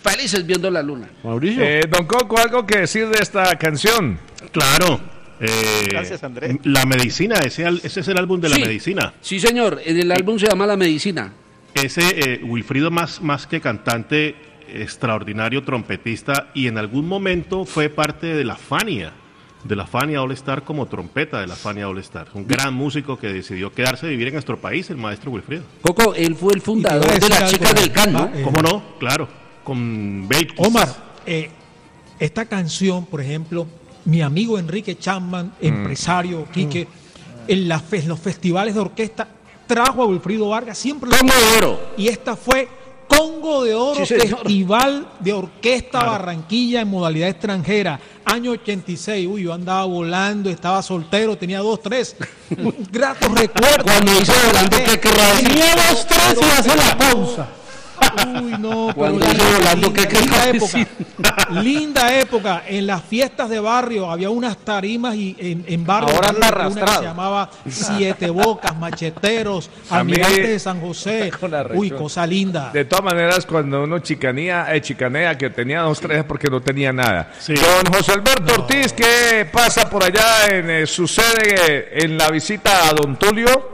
felices viendo la luna. Mauricio. Don Coco, ¿algo que decir de esta canción? Claro. Gracias, Andrés. La medicina, ese es el álbum de la medicina. Sí, señor, el álbum se llama La Medicina. Ese Wilfrido más que cantante, extraordinario trompetista, y en algún momento fue parte de la Fania All Star, como trompeta de la Fania All Star. Un gran músico que decidió quedarse a vivir en nuestro país, el maestro Wilfrido. Coco, él fue el fundador de las Chicas del Can, ¿no? ¿Cómo no? Claro, con Belkis. Omar, esta canción, por ejemplo, mi amigo Enrique Chapman, empresario, Quique, en los festivales de orquesta, trajo a Wilfrido Vargas siempre. Congo de Oro. Y esta fue Congo de Oro, sí, Festival de Orquesta Barranquilla en modalidad extranjera, año 86. Uy, yo andaba volando, estaba soltero, tenía 2, 3. Gratos recuerdos. Cuando hizo volando, ¿qué querrá decir? Tenía 2, 3 y hace la pausa. Uy, no, Cuando hizo volando, ¿qué querrá decir? Linda época. En las fiestas de barrio había unas tarimas y en barrio Ahora anda una que arrastrado. se llamaba Siete Bocas, Macheteros, A mí- Almirantes de San José. Con la Uy, rechón. cosa linda. De todas maneras, cuando uno chicanea que tenía 2, 3 porque no tenía nada. Sí. Don José Alberto Ortiz, ¿qué pasa por allá en su sede en la visita a Don Tulio?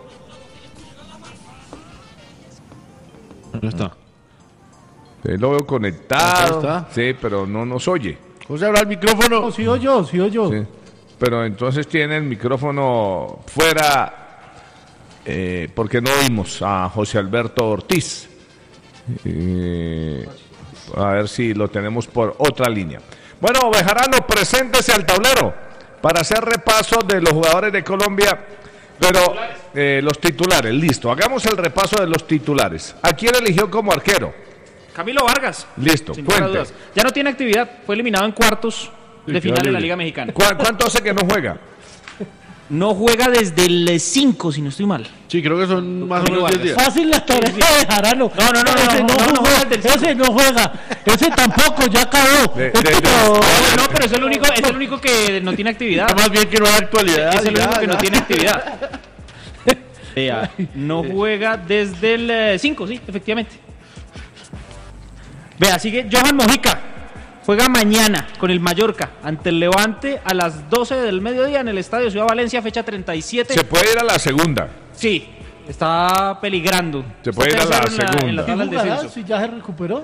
¿Dónde está? Lo veo conectado. Acá está. Sí, pero no nos oye. José, habla el micrófono. Sí, yo. Sí. Pero entonces tiene el micrófono fuera porque no oímos a José Alberto Ortiz. A ver si lo tenemos por otra línea. Bueno, Bejarano, preséntese al tablero para hacer repaso de los jugadores de Colombia. Pero los titulares, listo. Hagamos el repaso de los titulares. ¿A quién eligió como arquero? Camilo Vargas. Listo, Sin lugar a cuente. dudas. Ya no tiene actividad, fue eliminado en cuartos de final de la Liga Mexicana. ¿Cuánto hace que no juega? No juega desde el 5, si no estoy mal. Sí, creo que son más o Camilo menos 10 días. Fácil la tarea de Jarano. No, Ese no juega desde el Ese no juega. Ese tampoco, ya acabó. No, pero es el único que no tiene actividad. Más bien que no hay actualidad. Es el único que no ya. tiene actividad. Vea, no juega desde el 5, sí, efectivamente. Vea, sigue Johan Mojica. Juega mañana con el Mallorca ante el Levante a las 12 del mediodía en el Estadio Ciudad Valencia, fecha 37. Se puede ir a la segunda. Sí, está peligrando. Se puede ir a la Está tercero en la segunda. tabla del ¿Jugará descenso. si ya se recuperó?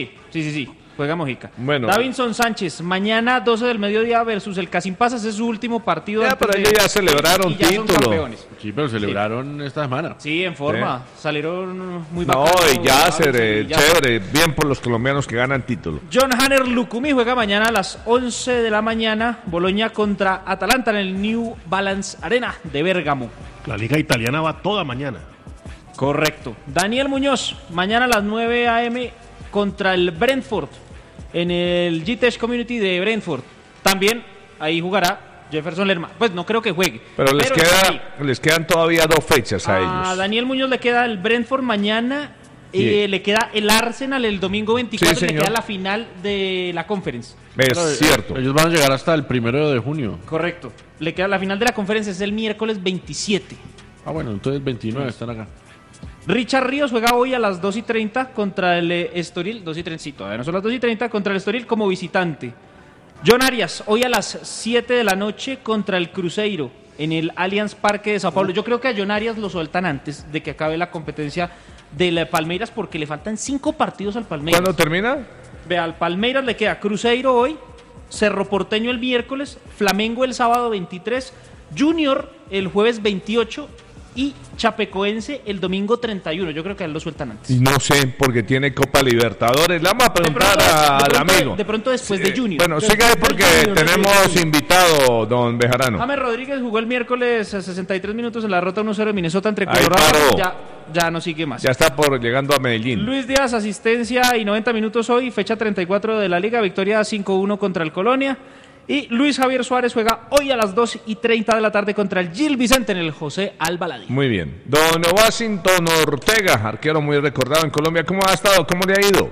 Sí. Juega Mojica. Bueno. Davinson Sánchez, mañana 12 del mediodía versus el Casimpasas, es su último partido. Ya, antes pero de- ellos ya celebraron y ya son título. campeones. Sí, pero celebraron esta semana. Sí, en forma. Salieron muy No, bacanos, y ya, y ya. chévere, bien por los colombianos que ganan título. John Hanner Lucumi juega mañana a las 11 de la mañana. Boloña contra Atalanta en el New Balance Arena de Bérgamo. La liga italiana va toda mañana. Correcto. Daniel Muñoz, mañana a las 9 a.m. contra el Brentford en el GTEC Community de Brentford. También ahí jugará Jefferson Lerma. Pues no creo que juegue. Pero les está ahí. quedan todavía 2 fechas a A ellos. Daniel Muñoz le queda el Brentford mañana. Sí. Le queda el Arsenal el domingo 24. Sí, le señor. queda la final de la Conference. Es cierto. Ellos van a llegar hasta el 1 de junio. Correcto. Le queda la final de la Conference, es el miércoles 27. Ah, bueno, entonces el 29 están acá. Richard Ríos juega hoy a las 2:30 contra el Estoril. 2:30, sí, todavía no son las 2:30, contra el Estoril como visitante. John Arias, hoy a las 7 de la noche contra el Cruzeiro en el Allianz Parque de Sao Paulo. Yo creo que a John Arias lo sueltan antes de que acabe la competencia del Palmeiras porque le faltan 5 partidos al Palmeiras. ¿Cuándo termina? Vea, al Palmeiras le queda Cruzeiro hoy, Cerro Porteño el miércoles, Flamengo el sábado 23, Junior el jueves 28 y Chapecoense el domingo 31. Yo creo que a él lo sueltan antes. No sé, porque tiene Copa Libertadores. Le vamos a preguntar al amigo. De pronto después de Junior. Bueno, siga ahí porque tenemos invitado, don Bejarano. James Rodríguez jugó el miércoles a 63 minutos en la derrota 1-0 de Minnesota entre Ahí Colorado. paró. Ya no sigue más. Ya está por llegando a Medellín. Luis Díaz, asistencia y 90 minutos hoy, fecha 34 de la Liga, victoria 5-1 contra el Colonia. Y Luis Javier Suárez juega hoy a las 2:30 de la tarde contra el Gil Vicente en el José Albaladi. Muy bien. Don Washington Ortega, arquero muy recordado en Colombia. ¿Cómo ha estado? ¿Cómo le ha ido?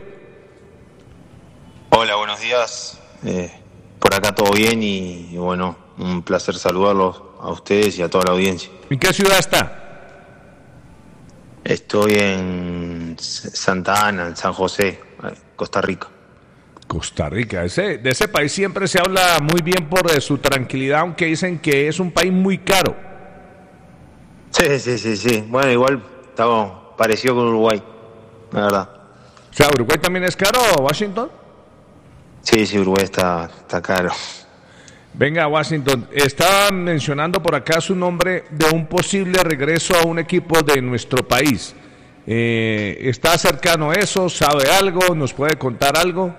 Hola, buenos días. Por acá todo bien y bueno, un placer saludarlos a ustedes y a toda la audiencia. ¿En qué ciudad está? Estoy en Santa Ana, en San José. Costa Rica. Costa Rica, de ese país siempre se habla muy bien por su tranquilidad, aunque dicen que es un país muy caro. Sí. Bueno, igual estamos parecido con Uruguay, la verdad. O sea, ¿Uruguay también es caro, Washington? Sí, Uruguay está caro. Venga, Washington, estaba mencionando por acá su nombre de un posible regreso a un equipo de nuestro país. ¿Está cercano a eso? ¿Sabe algo? ¿Nos puede contar algo?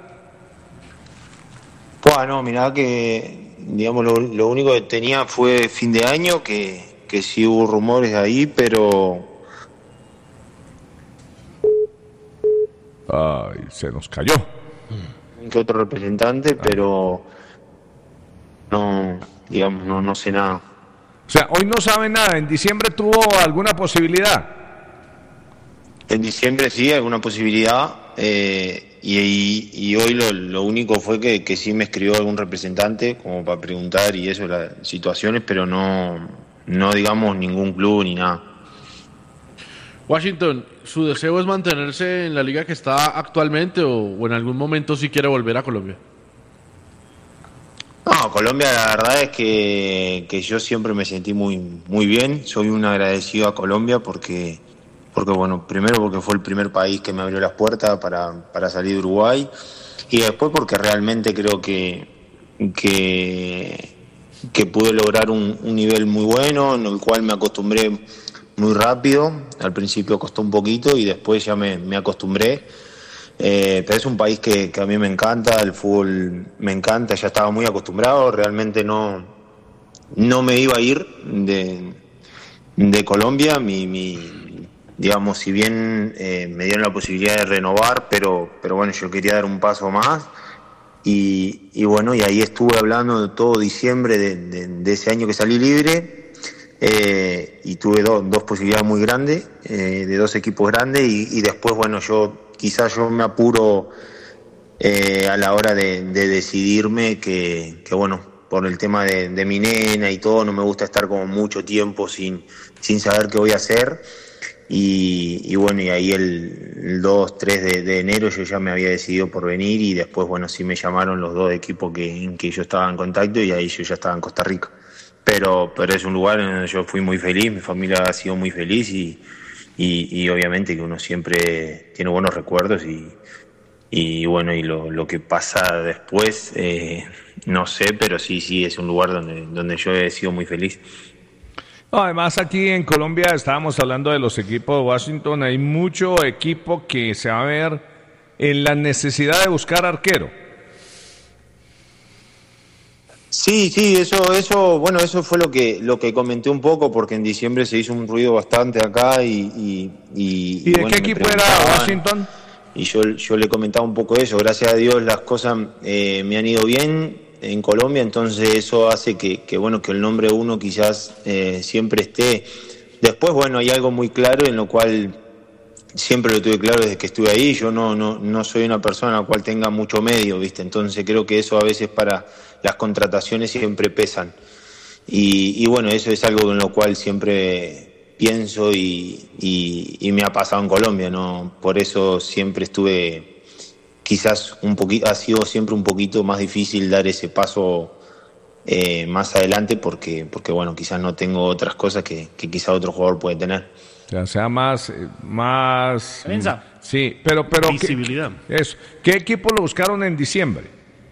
No, mirá que, digamos, lo único que tenía fue fin de año, que sí hubo rumores ahí, pero... Ay, se nos cayó. Que otro representante, pero no, digamos, no sé nada. O sea, hoy no sabe nada. ¿En diciembre tuvo alguna posibilidad? En diciembre sí, alguna posibilidad. Y hoy lo único fue que sí me escribió algún representante como para preguntar y eso, las situaciones, pero no digamos ningún club ni nada. Washington, ¿su deseo es mantenerse en la liga que está actualmente o en algún momento sí quiere volver a Colombia? No, Colombia la verdad es que yo siempre me sentí muy bien. Soy un agradecido a Colombia porque bueno, primero porque fue el primer país que me abrió las puertas para salir de Uruguay y después porque realmente creo que pude lograr un nivel muy bueno en el cual me acostumbré muy rápido. Al principio costó un poquito y después ya me acostumbré. Pero es un país que a mí me encanta, el fútbol me encanta, ya estaba muy acostumbrado, realmente no me iba a ir de Colombia, digamos, si bien me dieron la posibilidad de renovar, pero bueno, yo quería dar un paso más y bueno, y ahí estuve hablando de todo diciembre de ese año que salí libre. Y tuve dos posibilidades muy grandes, de dos equipos grandes y después, bueno, quizás yo me apuro a la hora de decidirme que bueno, por el tema de mi nena y todo, no me gusta estar como mucho tiempo sin saber qué voy a hacer y bueno, y ahí el 2-3 de enero yo ya me había decidido por venir y después, bueno, sí me llamaron los dos equipos en que yo estaba en contacto y ahí yo ya estaba en Costa Rica. Pero es un lugar en donde yo fui muy feliz, mi familia ha sido muy feliz y obviamente que uno siempre tiene buenos recuerdos y bueno, y lo que pasa después, no sé, pero sí es un lugar donde yo he sido muy feliz. No, además aquí en Colombia estábamos hablando de los equipos de Washington, hay mucho equipo que se va a ver en la necesidad de buscar arquero. Sí, eso, bueno, eso fue lo que comenté un poco, porque en diciembre se hizo un ruido bastante acá ¿Y de bueno, qué equipo era Washington? Y yo le comentaba un poco eso, gracias a Dios las cosas me han ido bien en Colombia, entonces eso hace que bueno, que el nombre uno quizás siempre esté. Después, bueno, hay algo muy claro en lo cual siempre lo tuve claro desde que estuve ahí, yo no soy una persona a la cual tenga mucho medio, ¿viste? Entonces creo que eso a veces para las contrataciones siempre pesan. Y bueno, eso es algo en lo cual siempre pienso y me ha pasado en Colombia, ¿no? Por eso siempre estuve, quizás ha sido siempre un poquito más difícil dar ese paso más adelante porque bueno, quizás no tengo otras cosas que quizás otro jugador puede tener. O sea, más sí, pero visibilidad. ¿Qué equipo lo buscaron en diciembre?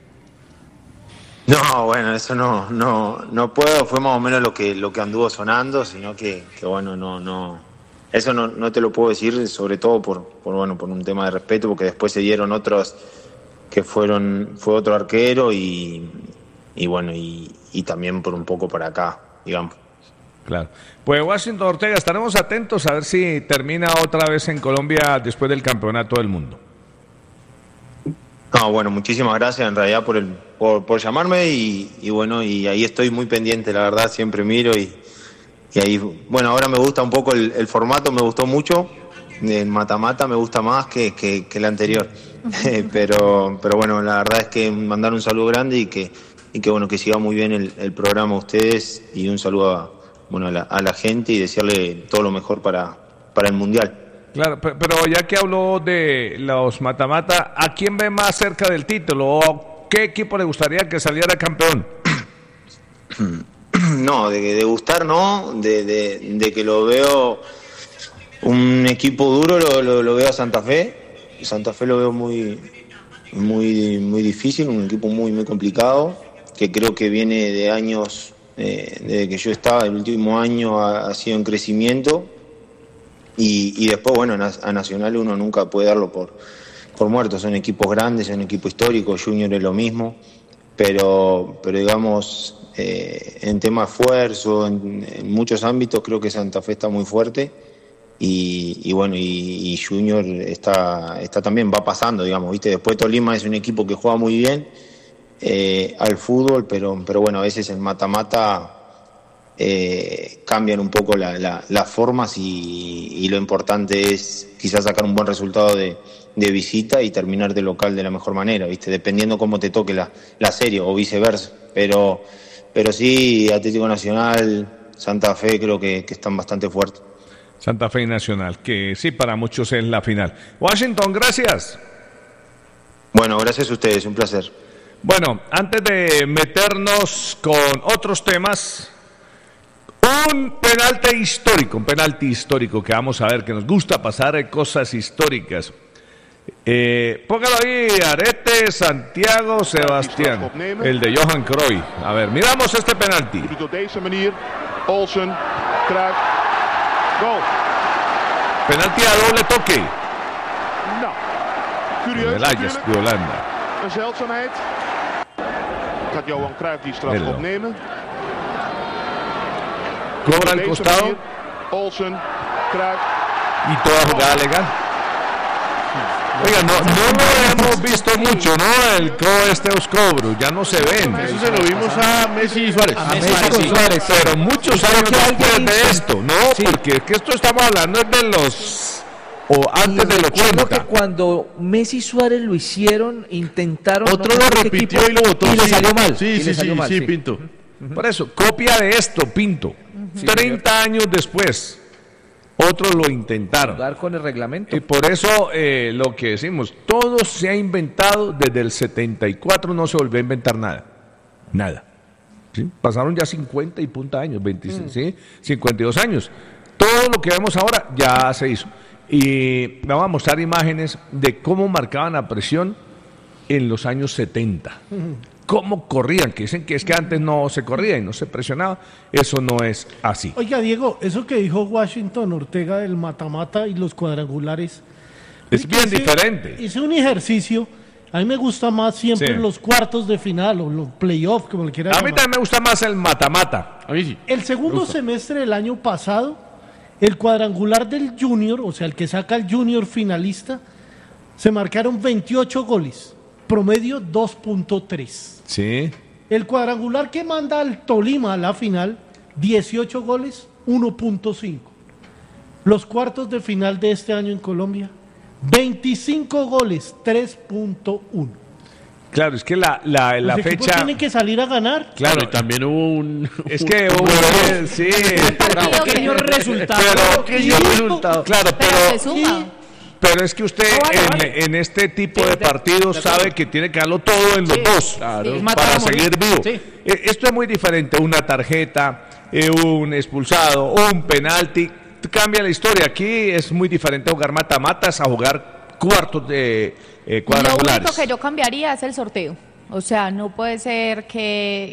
No, bueno, eso no puedo, fue más o menos lo que anduvo sonando, sino que bueno, eso no te lo puedo decir, sobre todo por un tema de respeto, porque después se dieron otros que fue otro arquero y bueno, y también por un poco para acá, digamos. Claro. Pues Washington Ortega, estaremos atentos a ver si termina otra vez en Colombia después del Campeonato del Mundo. No, bueno, muchísimas gracias en realidad por llamarme y bueno, y ahí estoy muy pendiente, la verdad, siempre miro y ahí, bueno, ahora me gusta un poco el formato, me gustó mucho, el mata-mata me gusta más que el anterior, pero bueno, la verdad es que mandar un saludo grande y que bueno, que siga muy bien el programa a ustedes y un saludo a la gente y desearle todo lo mejor para el Mundial. Claro, pero ya que habló de los mata-mata, ¿a quién ve más cerca del título? ¿O qué equipo le gustaría que saliera campeón? No, de gustar no, de que lo veo un equipo duro, lo veo a Santa Fe. Santa Fe lo veo muy difícil, un equipo muy complicado, que creo que viene de años, desde que yo estaba, el último año ha sido en crecimiento. Y después, bueno, a Nacional uno nunca puede darlo por muerto. Son equipos grandes, son equipos históricos, Junior es lo mismo, pero digamos, en tema de esfuerzo, en muchos ámbitos, creo que Santa Fe está muy fuerte y bueno, y Junior está también, va pasando, digamos, ¿viste? Después Tolima es un equipo que juega muy bien al fútbol, pero bueno, a veces el mata-mata cambian un poco las formas y lo importante es quizás sacar un buen resultado de visita y terminar de local de la mejor manera, ¿viste? Dependiendo cómo te toque la serie o viceversa, pero sí, Atlético Nacional, Santa Fe creo que están bastante fuertes. Santa Fe y Nacional, que sí para muchos es la final. Washington, gracias. Bueno, gracias a ustedes, un placer. Bueno, antes de meternos con otros temas, un penalti histórico que vamos a ver, que nos gusta pasar cosas históricas. Póngalo ahí, Arete, Santiago, Sebastián, el de Johan Cruyff. A ver, miramos este penalti. Olsen, Cruijff, goal. Penalti a doble toque. Curieus El Ajax de Holanda. Een zeldzaamheid. Gaat Johan Cruijff die strafschop nemen. Cobra al costado. Olsen, Cruijff. Y toda jugada legal. Oiga, no lo hemos visto mucho, ¿no? El estos cobros, ya no se ven. Eso se lo vimos a Messi y Suárez. Suárez, pero muchos años después de esto, ¿no? Sí. Porque es que esto estamos hablando de los... o antes del 80. Que cuando Messi y Suárez lo hicieron, intentaron... Otro lo repitió y lo votó. Y le salió mal. Sí, Pinto. Por eso, copia de esto, Pinto. 30 años después. Otros lo intentaron. Jugar con el reglamento. Y por eso lo que decimos, todo se ha inventado desde el 74, no se volvió a inventar nada. Nada. ¿Sí? Pasaron ya 50 y punta años, 26, ¿sí? 52 años. Todo lo que vemos ahora ya se hizo. Y vamos a mostrar imágenes de cómo marcaban la presión en los años 70. Cómo corrían, que dicen que es que antes no se corría y no se presionaba. Eso no es así. Oiga, Diego, eso que dijo Washington Ortega del mata-mata y los cuadrangulares es bien diferente. Hice un ejercicio. A mí me gusta más siempre los cuartos de final o los playoffs, como le quiera llamar. A mí también me gusta más el mata-mata. A mí sí. El segundo semestre del año pasado, el cuadrangular del Junior, o sea, el que saca el Junior finalista, se marcaron 28 goles, promedio 2.3. Sí. El cuadrangular que manda al Tolima a la final, 18 goles, 1.5. Los cuartos de final de este año en Colombia, 25 goles, 3.1. Claro, es que la fecha... tienen que salir a ganar. Claro, y también hubo un... Es que hubo... Sí. Pequeño resultado. Claro, pero... Pero es que usted en este tipo de partidos sabe que tiene que darlo todo en los dos para seguir vivo. Sí. Esto es muy diferente, una tarjeta, un expulsado, un penalti, cambia la historia. Aquí es muy diferente jugar mata-matas a jugar cuartos de cuadrangulares. Lo único que yo cambiaría es el sorteo. O sea, no puede ser que...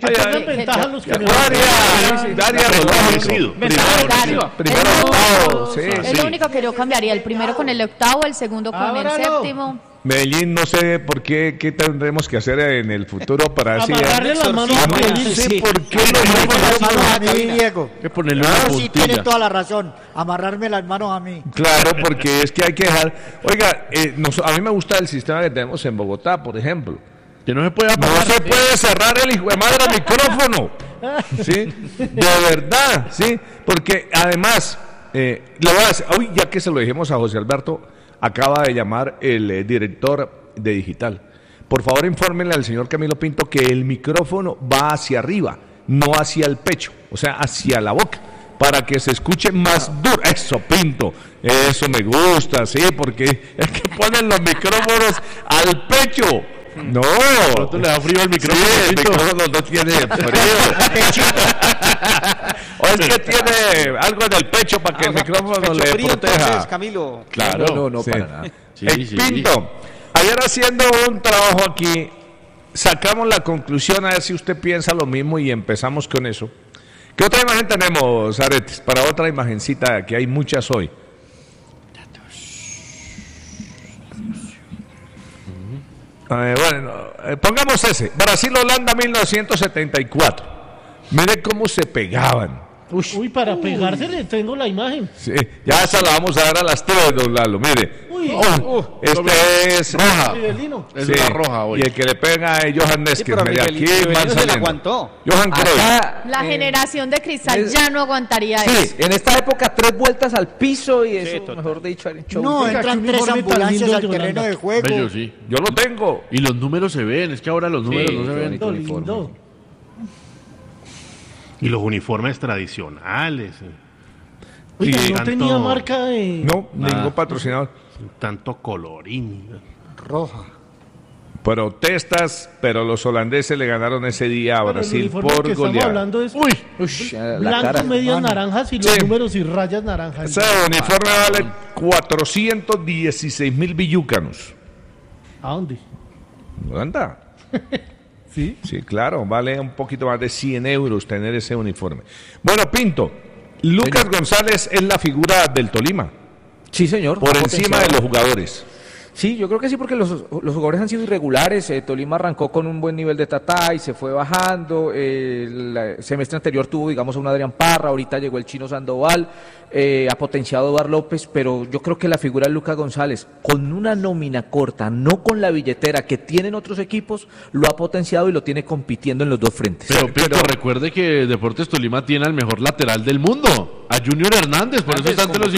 Es lo único que yo cambiaría. El primero con el octavo, el segundo con el séptimo. Medellín, no sé por qué tendremos que hacer en el futuro para así. Amarrarle las manos a Medellín. Sí, ¿por qué las manos a mí, Diego? Que ponerle una puntilla. Sí, tiene toda la razón. Amarrarme las manos a mí. Claro, porque es que hay que dejar. Oiga, a mí me gusta el sistema que tenemos en Bogotá, por ejemplo. Que no se puede apagar. No se puede cerrar el hijo de madre micrófono. ¿Sí? De verdad, ¿sí? Porque además, le voy a decir, hoy ya que se lo dijimos a José Alberto, acaba de llamar el director de Digital. Por favor, infórmenle al señor Camilo Pinto que el micrófono va hacia arriba, no hacia el pecho, o sea, hacia la boca. para que se escuche más duro. Eso, Pinto, eso me gusta, sí, porque es que ponen los micrófonos al pecho. No, ¿Cuánto le da frío al micrófono? Sí, el micrófono no tiene frío. O es que tiene algo en el pecho para que el micrófono le frío, proteja. entonces, Camilo. Claro, No, sí. para nada. Sí, sí. Pinto, ayer haciendo un trabajo aquí, sacamos la conclusión, a ver si usted piensa lo mismo y empezamos con eso. ¿Qué otra imagen tenemos, Aretes? Para otra imagencita, que hay muchas hoy. Pongamos ese. Brasil-Holanda 1974. Mire cómo se pegaban. Uy, para pegarse le tengo la imagen. Sí, ya esa la vamos a dar a las 3, don Lalo. Mire. Este es roja. Es Sí, la roja hoy. Y el que le pega es Johan Neskes. pero Mire, aquí Miguelito van se la saliendo. aguantó. Johan Cruyff. La generación de cristal ya no aguantaría Sí, eso. en esta época 3 vueltas al piso y eso, mejor dicho, era un show. No, Oiga, entran qué 3 uniforme tan ambulancias lindo al de terreno Holanda. de juego. Bello, sí. Yo lo tengo. Y los números se ven, es que ahora los números no se ven. Lindo, lindo. Y los uniformes tradicionales. Oiga, Y no tanto- tenía marca de... No, ningún patrocinador. Tanto colorín. Roja. Protestas, pero los holandeses le ganaron ese día a Pero el Brasil uniforme que por estamos goleada. hablando es La blanco, cara. medias naranjas y los Sí. números y rayas naranjas. Ese uniforme vale 416.000 billúcanos. ¿A dónde? ¿Holanda? Sí. Sí, claro, vale un poquito más de 100 euros tener ese uniforme. Bueno, Pinto, Lucas González es la figura del Tolima, Sí, señor. por ha encima de potenciado. los jugadores. Sí, yo creo que sí, porque los jugadores han sido irregulares. Tolima arrancó con un buen nivel de tatá y se fue bajando. El semestre anterior tuvo, digamos, a un Adrián Parra, ahorita llegó el Chino Sandoval, ha potenciado a Eduard López, pero yo creo que la figura de Lucas González, con una nómina corta, no con la billetera que tienen otros equipos, lo ha potenciado y lo tiene compitiendo en los dos frentes. Pero Pinto, recuerde que Deportes Tolima tiene al mejor lateral del mundo, a Junior Hernández, por eso está ante los Fue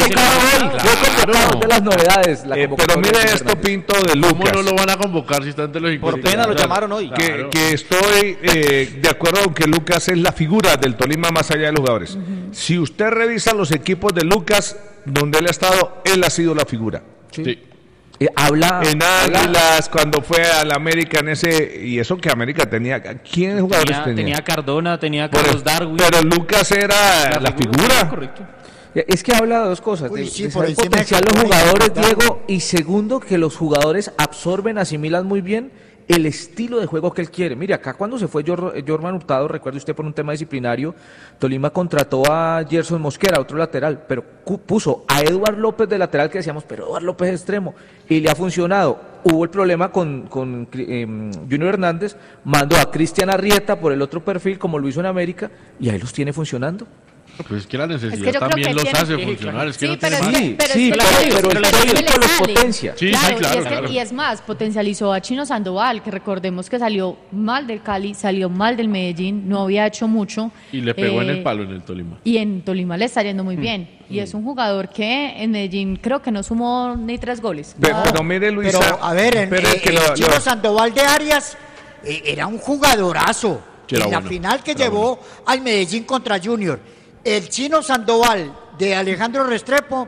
convocado de las novedades. La Pero convocatoria mire de esto, Hernández. Pinto, de ¿Cómo Lucas. no lo van a convocar si está ante los Por pena lo llamaron hoy. Que estoy de acuerdo con que Lucas es la figura del Tolima más allá de los jugadores. Si usted revisa los equipos de Lucas, donde él ha estado, él ha sido la figura. Sí. Habla En Águilas, cuando fue al América en ese, y eso que América tenía, ¿quiénes jugadores tenía? Tenía Cardona, tenía Por Carlos eso, Darwin. pero Lucas era la figura. Correcto. Es que habla de dos cosas, Uy, de sí, de por saber encima de potenciar los Cardona y jugadores, Darwin. Diego, y segundo, que los jugadores absorben, asimilan muy bien el estilo de juego que él quiere. Mire, acá cuando se fue Jorman Hurtado, recuerde usted por un tema disciplinario, Tolima contrató a Gerson Mosquera, otro lateral, pero puso a Eduard López de lateral, que decíamos, pero Eduard López es extremo, y le ha funcionado. Hubo el problema con Junior Hernández, mandó a Cristian Arrieta por el otro perfil, como lo hizo en América, y ahí los tiene funcionando. Pues es que la necesidad Es que yo creo también que los tiene- hace Sí, funcionar. Es que Sí, no pero tiene es más. que, pero Sí, es que- claro, pero el es que técnico le los sale. potencia. Sí, Claro, sí, claro, y, es que- claro. y es más, potencializó a Chino Sandoval, que recordemos que salió mal del Cali, salió mal del Medellín, no había hecho mucho. Y le pegó en eh, el palo en el Tolima. Y en Tolima le está yendo muy bien. Y es un jugador que en Medellín creo que no sumó ni 3 goles. Pero mire, Luisa. Pero, a ver, pero es que el lo- Chino Sandoval de Arias era un jugadorazo. Sí, era en la bueno, final que era llevó al Medellín contra Junior. El Chino Sandoval de Alejandro Restrepo,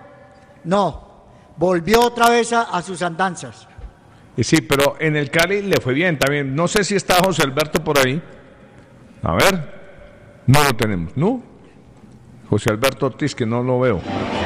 no. Volvió otra vez a sus andanzas. Sí, pero en el Cali le fue bien también. No sé si está José Alberto por ahí. A ver. No lo tenemos, ¿no? José Alberto Ortiz, que no lo veo.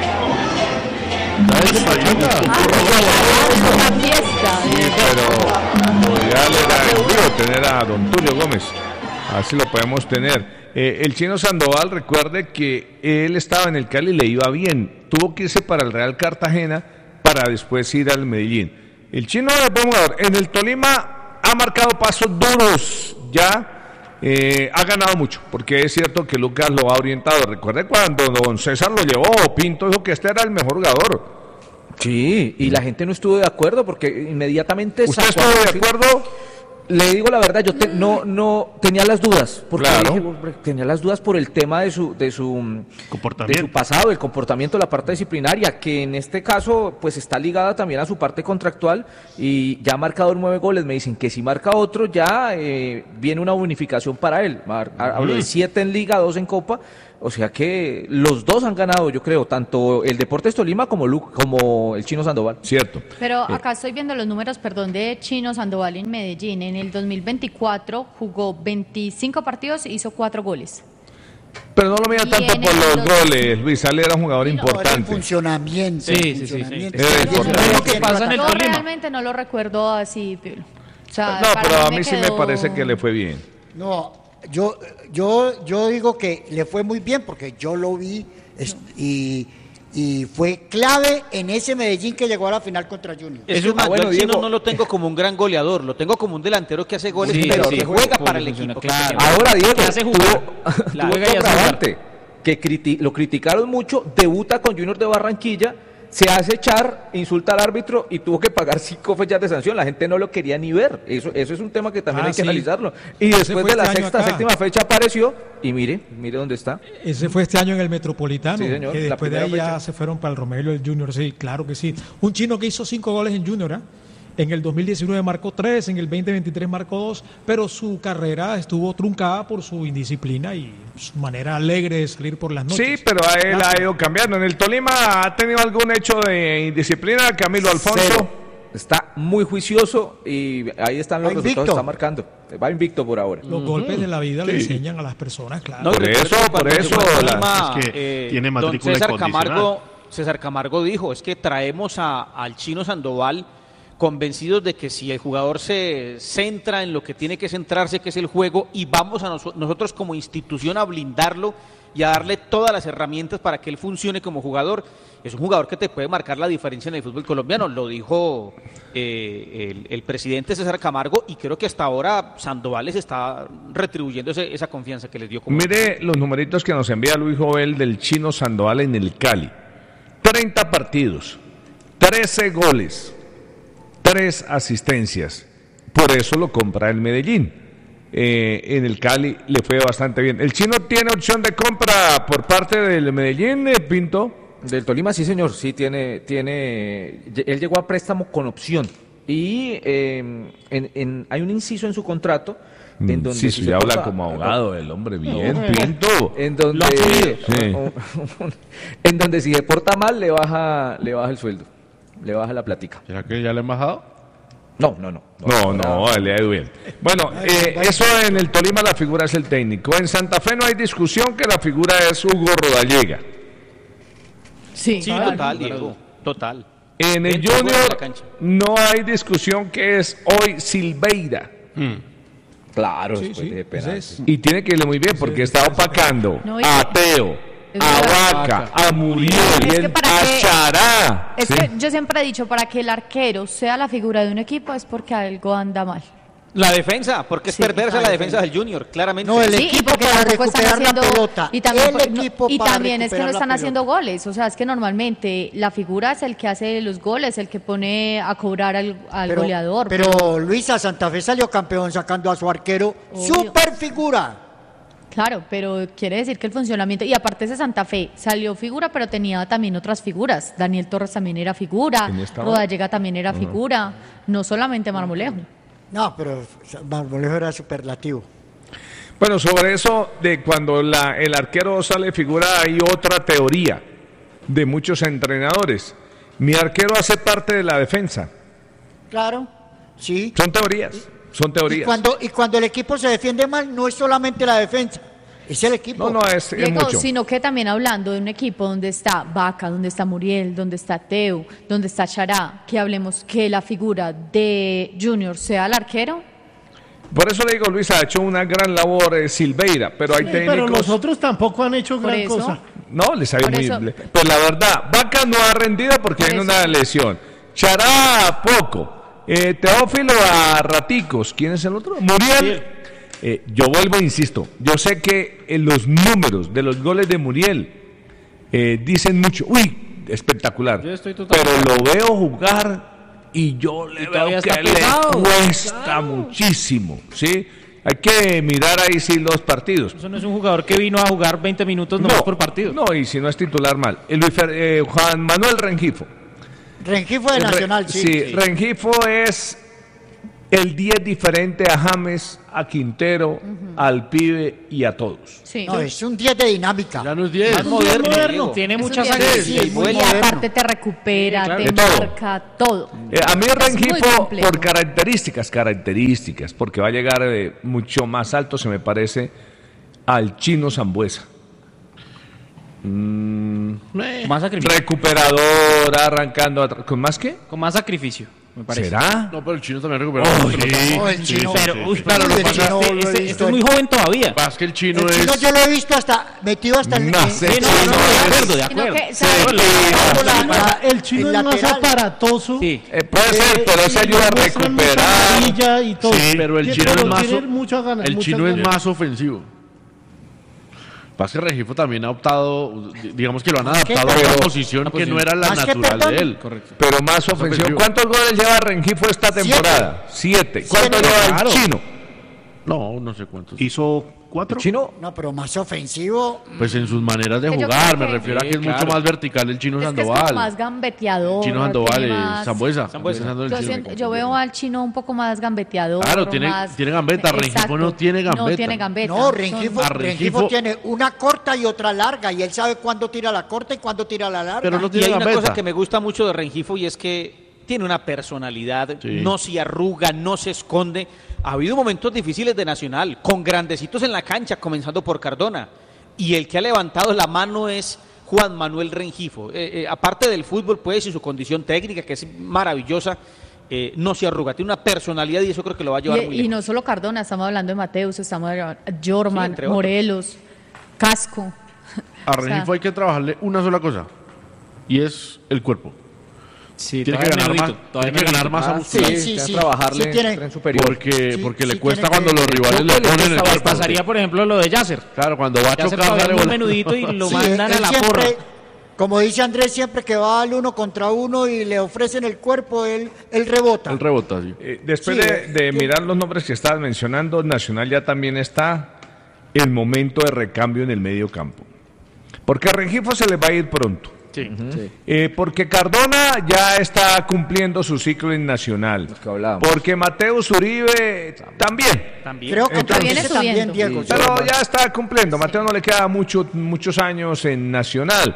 Una fiesta. Pero ya le da envío tener a don Tulio Gómez. Así lo podemos tener. El Chino Sandoval, recuerde que él estaba en el Cali y le iba bien. Tuvo que irse para el Real Cartagena para después ir al Medellín. El Chino, en el Tolima ha marcado pasos duros ya. Ha ganado mucho, porque es cierto que Lucas lo ha orientado. Recuerde cuando don César lo llevó, Pinto dijo que este era el mejor jugador. Sí, y la gente no estuvo de acuerdo porque inmediatamente ¿Usted sacó estuvo a- de acuerdo? Le digo la verdad, yo no tenía las dudas, porque Claro. dije, hombre, tenía las dudas por el tema de su Comportamiento. pasado, el comportamiento, la parte disciplinaria, que en este caso pues está ligada también a su parte contractual y ya ha marcado 9 goles. Me dicen que si marca otro ya viene una bonificación para él. Hablo de 7 en Liga, 2 en Copa. O sea que los dos han ganado, yo creo, tanto el Deportes Tolima como el Chino Sandoval. Cierto. Pero acá estoy viendo los números, de Chino Sandoval en Medellín. En el 2024 jugó 25 partidos e hizo 4 goles. Pero no lo mira tanto por los goles, Luis Ale era un jugador importante. El funcionamiento. Sí. Lo que pasa en el Tolima. Yo realmente no lo recuerdo así, Pilo. O sea, no, pero a mí sí me parece que le fue bien. No, yo digo que le fue muy bien porque yo lo vi y fue clave en ese Medellín que llegó a la final contra Junior. Yo al Chino no lo tengo como un gran goleador, lo tengo como un delantero que hace goles, pero que juega para el equipo. Claro. Ahora Diego tuvo otro agravante, que lo criticaron mucho, debuta con Junior de Barranquilla, se hace echar, insulta al árbitro y tuvo que pagar 5 fechas de sanción. La gente no lo quería ni ver. Eso es un tema que también hay que analizarlo. Y después de la séptima fecha apareció y mire dónde está. Ese fue este año en el Metropolitano. Sí, señor. Que después de ahí ya se fueron para el Romelio del Junior. Sí, claro que sí. Un chino que hizo 5 goles en Junior, ¿eh? En el 2019 marcó 3, en el 2023 marcó 2, pero su carrera estuvo truncada por su indisciplina y su manera alegre de salir por las noches. Sí, pero a él ha ido cambiando. ¿En el Tolima ha tenido algún hecho de indisciplina, Camilo Alfonso? Cero. Está muy juicioso y ahí están los resultados que está marcando. Va invicto por ahora. Los golpes de la vida le enseñan a las personas, claro. No, por eso. Es que tiene matrícula incondicional. César Camargo dijo, es que traemos al Chino Sandoval convencidos de que si el jugador se centra en lo que tiene que centrarse, que es el juego, y vamos a nosotros como institución a blindarlo y a darle todas las herramientas para que él funcione como jugador, es un jugador que te puede marcar la diferencia en el fútbol colombiano. Lo dijo el presidente César Camargo, y creo que hasta ahora Sandoval les está retribuyendo esa confianza que les dio. Mire los numeritos que nos envía Luis Jovel del Chino Sandoval en el Cali. 30 partidos, 13 goles, 3 asistencias. Por eso lo compra el Medellín. En el Cali le fue bastante bien. ¿El Chino tiene opción de compra por parte del Medellín, Pinto? Del Tolima, sí, señor. Sí, tiene. Él llegó a préstamo con opción. Y hay un inciso en su contrato. En donde sí, ya habla como abogado el hombre, bien, Pinto. En donde si se porta mal, le baja el sueldo. Le baja la plática. ¿Será que ya le han bajado? No, le ha ido bien. Bueno, eso en el Tolima la figura es el técnico. En Santa Fe no hay discusión que la figura es Hugo Rodallega. Sí, total, Diego, total. En el Junior no hay discusión que es hoy Silveira. Claro, sí, de penales. Y tiene que irle muy bien porque está opacando a Teo, a Vaca, a Muriel, a Chará. Es que yo siempre he dicho, para que el arquero sea la figura de un equipo es porque algo anda mal. La defensa, porque es perderse la defensa del Junior, claramente. No, el equipo para recuperar la pelota. Y también es que no están haciendo goles. O sea, es que normalmente la figura es el que hace los goles, el que pone a cobrar al goleador. Pero Luisa, Santa Fe salió campeón sacando a su arquero. ¡Super figura! Claro, pero quiere decir que el funcionamiento, y aparte ese Santa Fe salió figura, pero tenía también otras figuras. Daniel Torres también era figura, Rodallega también era figura, no solamente Marmolejo. No, pero Marmolejo era superlativo. Bueno, sobre eso de cuando el arquero sale figura hay otra teoría de muchos entrenadores. Mi arquero hace parte de la defensa. Claro, sí. Son teorías. Y cuando el equipo se defiende mal, no es solamente la defensa, es el equipo. No, es mucho. Sino que también hablando de un equipo donde está Vaca, donde está Muriel, donde está Teo, donde está Chará, que hablemos que la figura de Junior sea el arquero. Por eso le digo, Luis, ha hecho una gran labor Silveira, pero hay técnicos... Pero los otros tampoco han hecho gran cosa. No, les ha ido muy bien. Pues la verdad, Vaca no ha rendido porque tiene una lesión. Chará, poco. Teófilo a raticos. ¿Quién es el otro? Muriel. Yo vuelvo e insisto. Yo sé que los números de los goles de Muriel dicen mucho. Uy, espectacular. Pero lo veo jugar y yo le veo que le cuesta muchísimo. ¿Sí? Hay que mirar ahí sí los partidos. Eso no es un jugador que vino a jugar 20 minutos nomás por partido. No, y si no es titular mal. Juan Manuel Rengifo. Rengifo de Nacional, sí. Rengifo es el 10 diferente a James, a Quintero, al pibe y a todos. Sí. No, es un 10 de dinámica. Ya no es 10. Más moderno. Tiene Es un muchas 10 áreas. sí, muy y moderno. aparte te recupera, Sí, claro. te De todo. marca, todo. A mí Es muy Rengifo, complejo. por características, porque va a llegar mucho más alto, se me parece, al Chino Sambuesa. Más sacrificio. Recuperador, arrancando, ¿con más qué? Con más sacrificio, me parece. ¿Será? No, pero el chino también recupera. No, el chino. Pero, uy, Claro, lo el pasa chino lo he este visto es muy joven todavía. es que el chino El chino es... yo lo he visto metido hasta el... No en- sé. Sí, no, de acuerdo, de Sino acuerdo. que, ¿sabes? El chino el es más lateral. aparatoso. Sí. Puede ser, pero eso ayuda a Muestra mucha recuperar. amarilla y todo. Sí, pero el chino es más... tiene muchas ganas, El muchas chino es ganas. más ofensivo. Pasa que Rengifo también ha optado, digamos que lo han adaptado a una posición que no era la Más que natural Pepón. de él. Correcto. Pero más ofensivo. ofensivo. ¿Cuántos goles lleva Rengifo esta temporada? 7. ¿Cuántos Siete. lleva el Claro. Chino? No, no sé cuántos. Hizo 4. Chino, No, pero más ofensivo. Pues en sus maneras de Que yo jugar, creo me que- refiero a que es claro. mucho más vertical el chino Es que es Sandoval. como más gambeteador. Chino Sandoval, tiene más- Sambuesa. Sambuesa. Pensando en el Yo, chino. yo veo al chino un poco más gambeteador. Claro, tiene más- gambeta, Rengifo Exacto. no tiene gambeta. No tiene gambeta. No, Rengifo, A Rengifo Rengifo- tiene una corta y otra larga. Y él sabe cuándo tira la corta y cuándo tira la larga. Pero no Y tiene hay una gambeta. cosa que me gusta mucho de Rengifo y es que tiene una personalidad, Sí. no se arruga, no se esconde. Ha habido momentos difíciles de Nacional, con grandecitos en la cancha, comenzando por Cardona. Y el que ha levantado la mano es Juan Manuel Rengifo. Aparte del fútbol, pues, y su condición técnica, que es maravillosa, no se arruga. Tiene una personalidad y eso creo que lo va a llevar muy Y lejos. no solo Cardona, estamos hablando de Mateus, estamos hablando de Sí, Jorman, entre otros. Morelos, Casco. A Rengifo hay que trabajarle una sola cosa. Y es el cuerpo. Sí, Tiene que ganar más, tiene que ganar masa muscular. Sí, que sí. trabajarle Sí tiene- en tren superior. Porque sí le cuesta tiene cuando que- los rivales le ponen el cuerpo. Pasaría, por ejemplo, lo de Yasser. Claro, cuando va a Yasser chocar, todavía dale es muy bola. menudito y lo Sí, mandan a él la siempre, porra. como dice Andrés, siempre que va al 1 contra 1 y le ofrecen el cuerpo, él rebota. Él rebota, sí. Después Sí, de mirar los nombres que estabas mencionando, Nacional ya también está el momento de recambio en el medio campo. Porque a Rengifo se les va a ir pronto. Sí. Porque Cardona ya está cumpliendo su ciclo en Nacional. que hablábamos. Porque Mateus Uribe también. También. Creo que Entonces- viene también, subiendo. Diego. Sí, Pero ya está cumpliendo. Mateo no le queda muchos años en Nacional.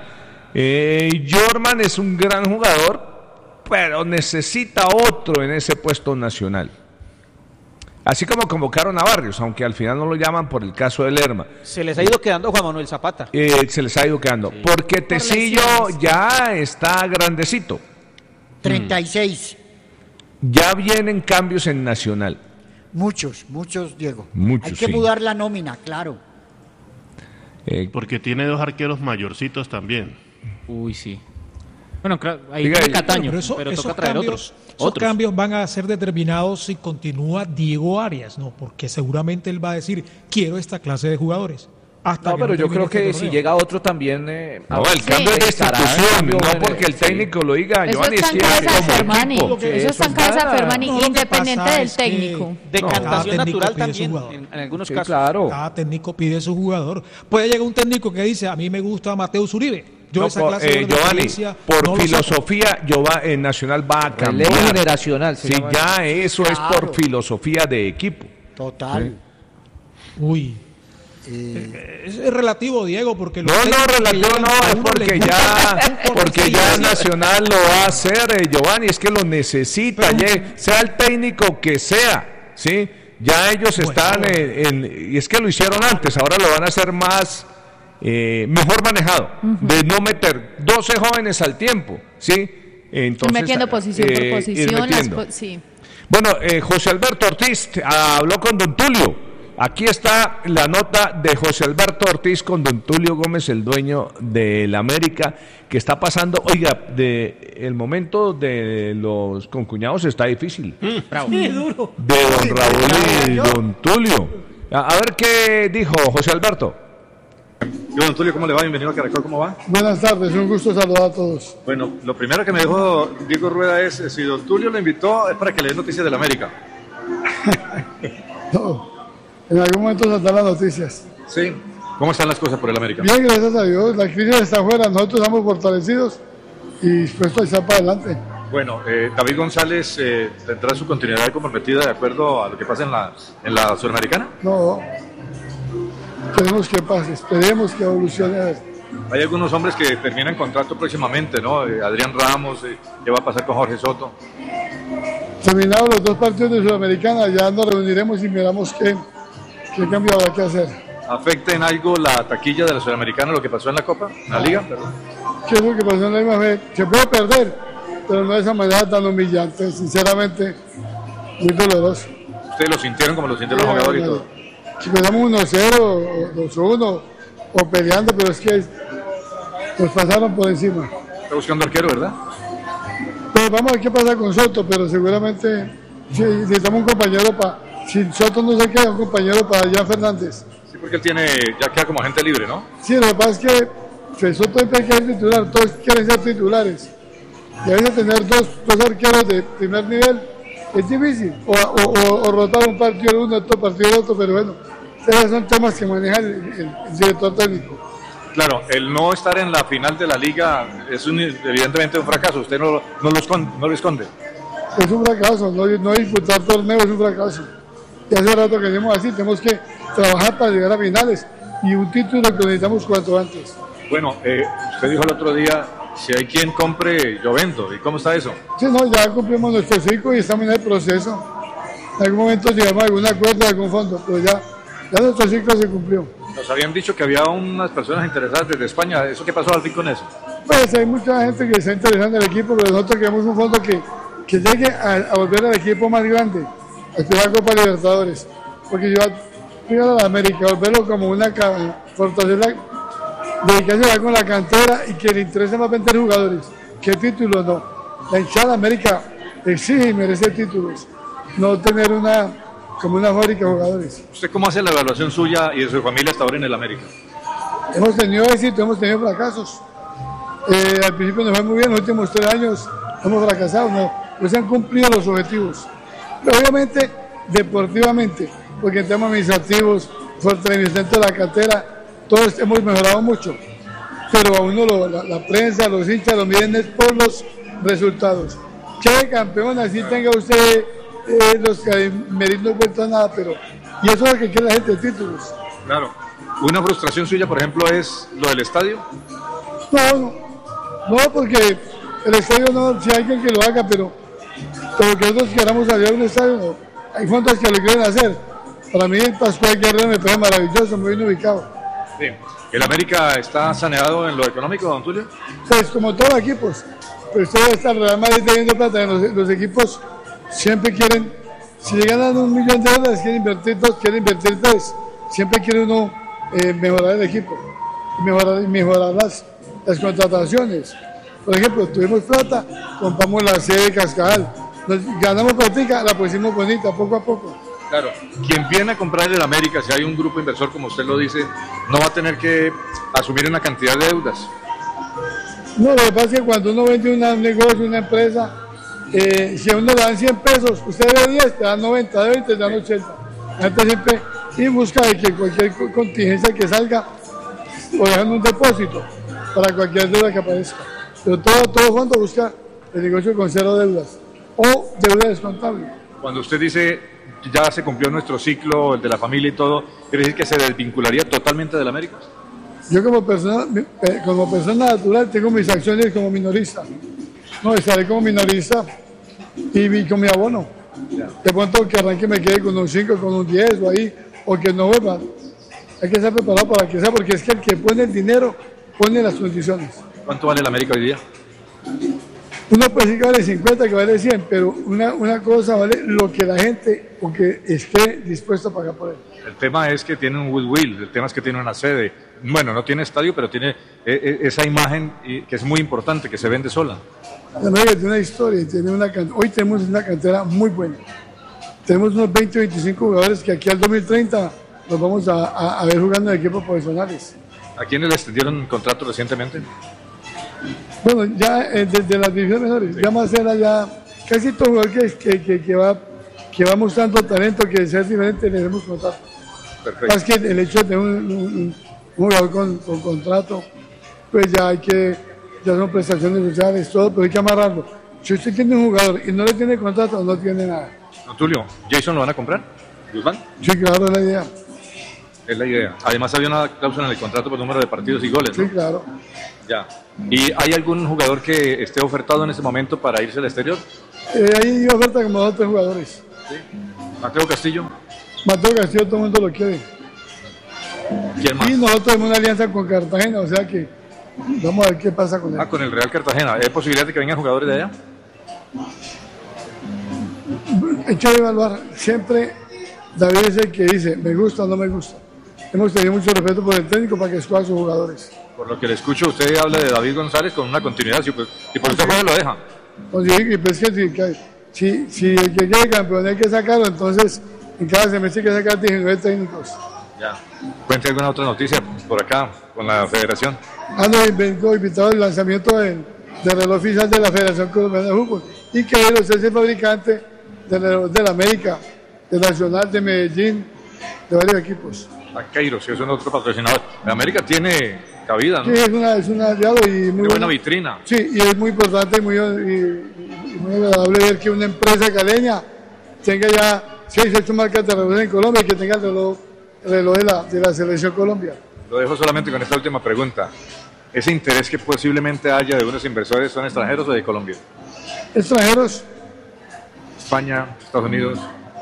Jorman es un gran jugador, pero necesita otro en ese puesto nacional. Así como convocaron a Barrios, aunque al final no lo llaman por el caso de Lerma. Se les ha ido quedando Juan Manuel Zapata. Se les ha ido quedando. Porque Tecillo ya está grandecito. 36. Ya vienen cambios en Nacional. Muchos, Diego. Muchos, Hay que sí. mudar la nómina, claro. Porque tiene 2 arqueros mayorcitos también. Uy, sí. Bueno, ahí Diga, tiene Cataño, Pero eso- pero esos toca traer cambios, otros. Esos cambios van a ser determinados si continúa Diego Arias, ¿no? Porque seguramente él va a decir, quiero esta clase de jugadores. Hasta No, que pero yo termine creo este que torneo. si llega otro también... No, el cambio es de estará institución, cambio no en el- porque el sí. técnico lo diga. Eso Giovanni, está es en que cabeza de como Fermani. equipo. Eso está en cabeza de Fermani, No, lo que independiente pasa del es que- técnico. Decantación cada técnico natural pide su también, jugador. en algunos Sí, casos. claro. Cada técnico pide su jugador. Puede llegar un técnico que dice, a mí me gusta Mateus Uribe. Yo No, esa clase de Giovanni, experiencia por no lo saco. filosofía, Nacional va a Relevo cambiar. generacional. se Sí, llama. ya eso es por Claro. filosofía de equipo. Total. Uy. Es relativo, Diego, porque No, los no, técnicos que relativo llegan no, a es uno porque les gusta ya, el fútbol, porque sí, ya sí. Nacional lo va a hacer, Giovanni, es que lo necesita, sea el técnico que sea, ¿sí? Ya ellos están y es que lo hicieron antes, ahora lo van a hacer más, mejor manejado, de no meter 12 jóvenes al tiempo, ¿sí? Entonces, metiendo posición por ir posición. metiendo. Sí. Bueno, José Alberto Ortiz habló con don Tulio. Aquí está la nota de José Alberto Ortiz con don Tulio Gómez, el dueño del América, que está pasando, oiga, el momento de los concuñados está difícil. Bravo. Sí, duro. De don Raúl y don Tulio. A ver qué dijo José Alberto. Yo, don Tulio, ¿cómo le va? Bienvenido a Caracol, ¿cómo va? Buenas tardes, un gusto saludar a todos. Bueno, lo primero que me dijo Diego Rueda es, si don Tulio lo invitó es para que le dé noticias del América. No, en algún momento saldrán las noticias. Sí. ¿Cómo están las cosas por el América? Bien, gracias a Dios, la crisis está afuera, nosotros estamos fortalecidos y dispuestos a echar para adelante. Bueno, David González tendrá su continuidad comprometida de acuerdo a lo que pasa en la Sudamericana. No, queremos que pase, esperemos que evolucione. Hay algunos hombres que terminan contrato próximamente, ¿no? Adrián Ramos, ¿qué va a pasar con Jorge Soto? Terminados los 2 partidos de Sudamericana, ya nos reuniremos y miramos qué cambio habrá que hacer. ¿Afecta en algo la taquilla de la Sudamericana lo que pasó en la Copa, en la Liga? Perdón. ¿Qué es lo que pasó en la misma vez? Se puede perder, pero no de esa manera tan humillante, sinceramente, muy doloroso. ¿Ustedes lo sintieron como lo sintieron los jugadores y todo? Si quedamos 1-0 o 2-1 o peleando, pero es que nos pasaron por encima. Está buscando arquero, ¿verdad? Pues vamos a ver qué pasa con Soto, pero seguramente si necesitamos un compañero si Soto no se queda, un compañero para Jan Fernández. Sí, porque él ya queda como agente libre, ¿no? Sí, lo que pasa es que Soto siempre quiere ser titular, todos quieren ser titulares. Y a veces tener dos arqueros de primer nivel es difícil. O rotar un partido de uno, otro partido de otro, pero bueno, esos son temas que maneja el director técnico. Claro, el no estar en la final de la liga es evidentemente un fracaso, usted no lo esconde. Es un fracaso, no disputar torneos es un fracaso. Y hace rato que decimos así, tenemos que trabajar para llegar a finales y un título que necesitamos cuanto antes. Bueno, usted dijo el otro día, si hay quien compre, yo vendo, ¿y cómo está eso? Sí, no, ya cumplimos nuestro ciclo y estamos en el proceso. En algún momento llegamos a algún acuerdo, a algún fondo, pero ya nuestro ciclo se cumplió. Nos habían dicho que había unas personas interesadas desde España. ¿Eso qué pasó al fin con eso? Pues hay mucha gente que está interesada en el equipo, pero nosotros queremos un fondo que llegue a volver al equipo más grande, a la Copa Libertadores. Porque yo fui a la América, volverlo como una fortaleza, dedicarse con la cantera y que le interese más vender jugadores. ¿Qué títulos no? La hinchada de América exige y merece títulos, no tener como una fábrica de jugadores. ¿Usted cómo hace la evaluación suya y de su familia hasta ahora en el América? Hemos tenido éxito, hemos tenido fracasos. Al principio nos fue muy bien, los últimos 3 años hemos fracasado, no se han cumplido los objetivos. Pero obviamente, deportivamente, porque en temas administrativos, fortalecimiento de la cantera, todos hemos mejorado mucho. Pero a uno la prensa, los hinchas lo miden es por los resultados. ¿Qué campeón así tenga usted? Los que Merín no cuenta nada, pero y eso es lo que quiere la gente, títulos. Claro. ¿Una frustración suya, por ejemplo, es lo del estadio? No, porque el estadio no, si hay alguien que lo haga, pero que nosotros queramos salir a un estadio, no. Hay fondos que lo quieren hacer. Para mí, Pascual Guerrero me parece maravilloso, muy bien ubicado. Sí. ¿El América está saneado en lo económico, don Tulio? Pues como todos los equipos, pero usted debe estar Real Madrid teniendo plata, los equipos siempre quieren, si le ganan $1 millón, quieren invertir 2, quieren invertir 3. Siempre quiere uno mejorar el equipo, mejorar las contrataciones. Por ejemplo, tuvimos plata, compramos la sede de Cascabel, ganamos platica, la pusimos bonita, poco a poco. Claro, quien viene a comprar el América, si hay un grupo inversor, como usted lo dice, no va a tener que asumir una cantidad de deudas. No, lo que pasa es que cuando uno vende un negocio, una empresa, si a uno le dan 100 pesos, usted debe 10, te dan 90, de 20, te dan 80. La gente siempre y busca de que cualquier contingencia que salga, o dejan un depósito para cualquier deuda que aparezca. Pero todo fondo busca el negocio con 0 deudas o deuda descontable. Cuando usted dice ya se cumplió nuestro ciclo, el de la familia y todo, ¿quiere decir que se desvincularía totalmente del América? Yo como persona natural tengo mis acciones como minorista. No, estaré como minorista y con mi abono. De pronto que arranque me quede con un 5, con un 10 o ahí, o que no vuelva. Hay que estar preparado para que sea, porque es que el que pone el dinero pone las condiciones. ¿Cuánto vale el América hoy día? Uno puede decir que vale 50, que vale 100, pero una cosa vale lo que la gente o que esté dispuesto a pagar por él. El tema es que tiene un goodwill, el tema es que tiene una sede. Bueno, no tiene estadio, pero tiene esa imagen que es muy importante, que se vende sola. La América tiene una historia y tiene hoy tenemos una cantera muy buena. Tenemos unos 20 o 25 jugadores que aquí al 2030 los vamos a ver jugando en equipos profesionales. ¿A quiénes le extendieron contrato recientemente? Bueno, ya desde las divisiones menores, sí. Ya Marcela, ya casi todo jugador que va mostrando talento, que sea diferente, le demos contrato. Perfecto. Es que el hecho de tener un jugador con contrato, pues ya son prestaciones sociales, todo, pero hay que amarrarlo. Si usted tiene un jugador y no le tiene contrato, no tiene nada. Don Tulio, ¿Jason lo van a comprar? ¿Guzmán? Sí, claro, es la idea. Es la idea. Además había una cláusula en el contrato por número de partidos y goles, ¿no? Sí, claro. Ya. ¿Y hay algún jugador que esté ofertado en ese momento para irse al exterior? Hay oferta como 2 o 3 jugadores. Sí. Mateo Castillo. Mateo Castillo, todo el mundo lo quiere. ¿Quién más? Y nosotros tenemos una alianza con Cartagena, o sea que vamos a ver qué pasa con él. Con el Real Cartagena. ¿Hay posibilidad de que vengan jugadores de allá? Hecho de evaluar, siempre David es el que dice, me gusta o no me gusta. Hemos tenido mucho respeto por el técnico para que escoja a sus jugadores. Por lo que le escucho, usted habla de David González con una continuidad. Si por usted juega, lo deja. Pues sí, pues que si el que quede campeón hay que sacarlo, entonces en cada semestre hay que sacar 19 técnicos. Ya. ¿Cuente alguna otra noticia por acá con la federación? Nos invitado el lanzamiento del reloj oficial de la Federación Colombiana de Fútbol y que es el fabricante de la América, de Nacional, de Medellín, de varios equipos. A Kairos, que es un otro patrocinador. La América tiene cabida, ¿no? Sí, es un aliado y muy buena vitrina. Sí, y es muy importante y muy agradable ver que una empresa caleña tenga ya 6 o 8 marcas de reloj en Colombia y que tenga el reloj de la Selección Colombia. Lo dejo solamente con esta última pregunta. ¿Ese interés que posiblemente haya de unos inversores son extranjeros o de Colombia? Extranjeros. España, Estados Unidos.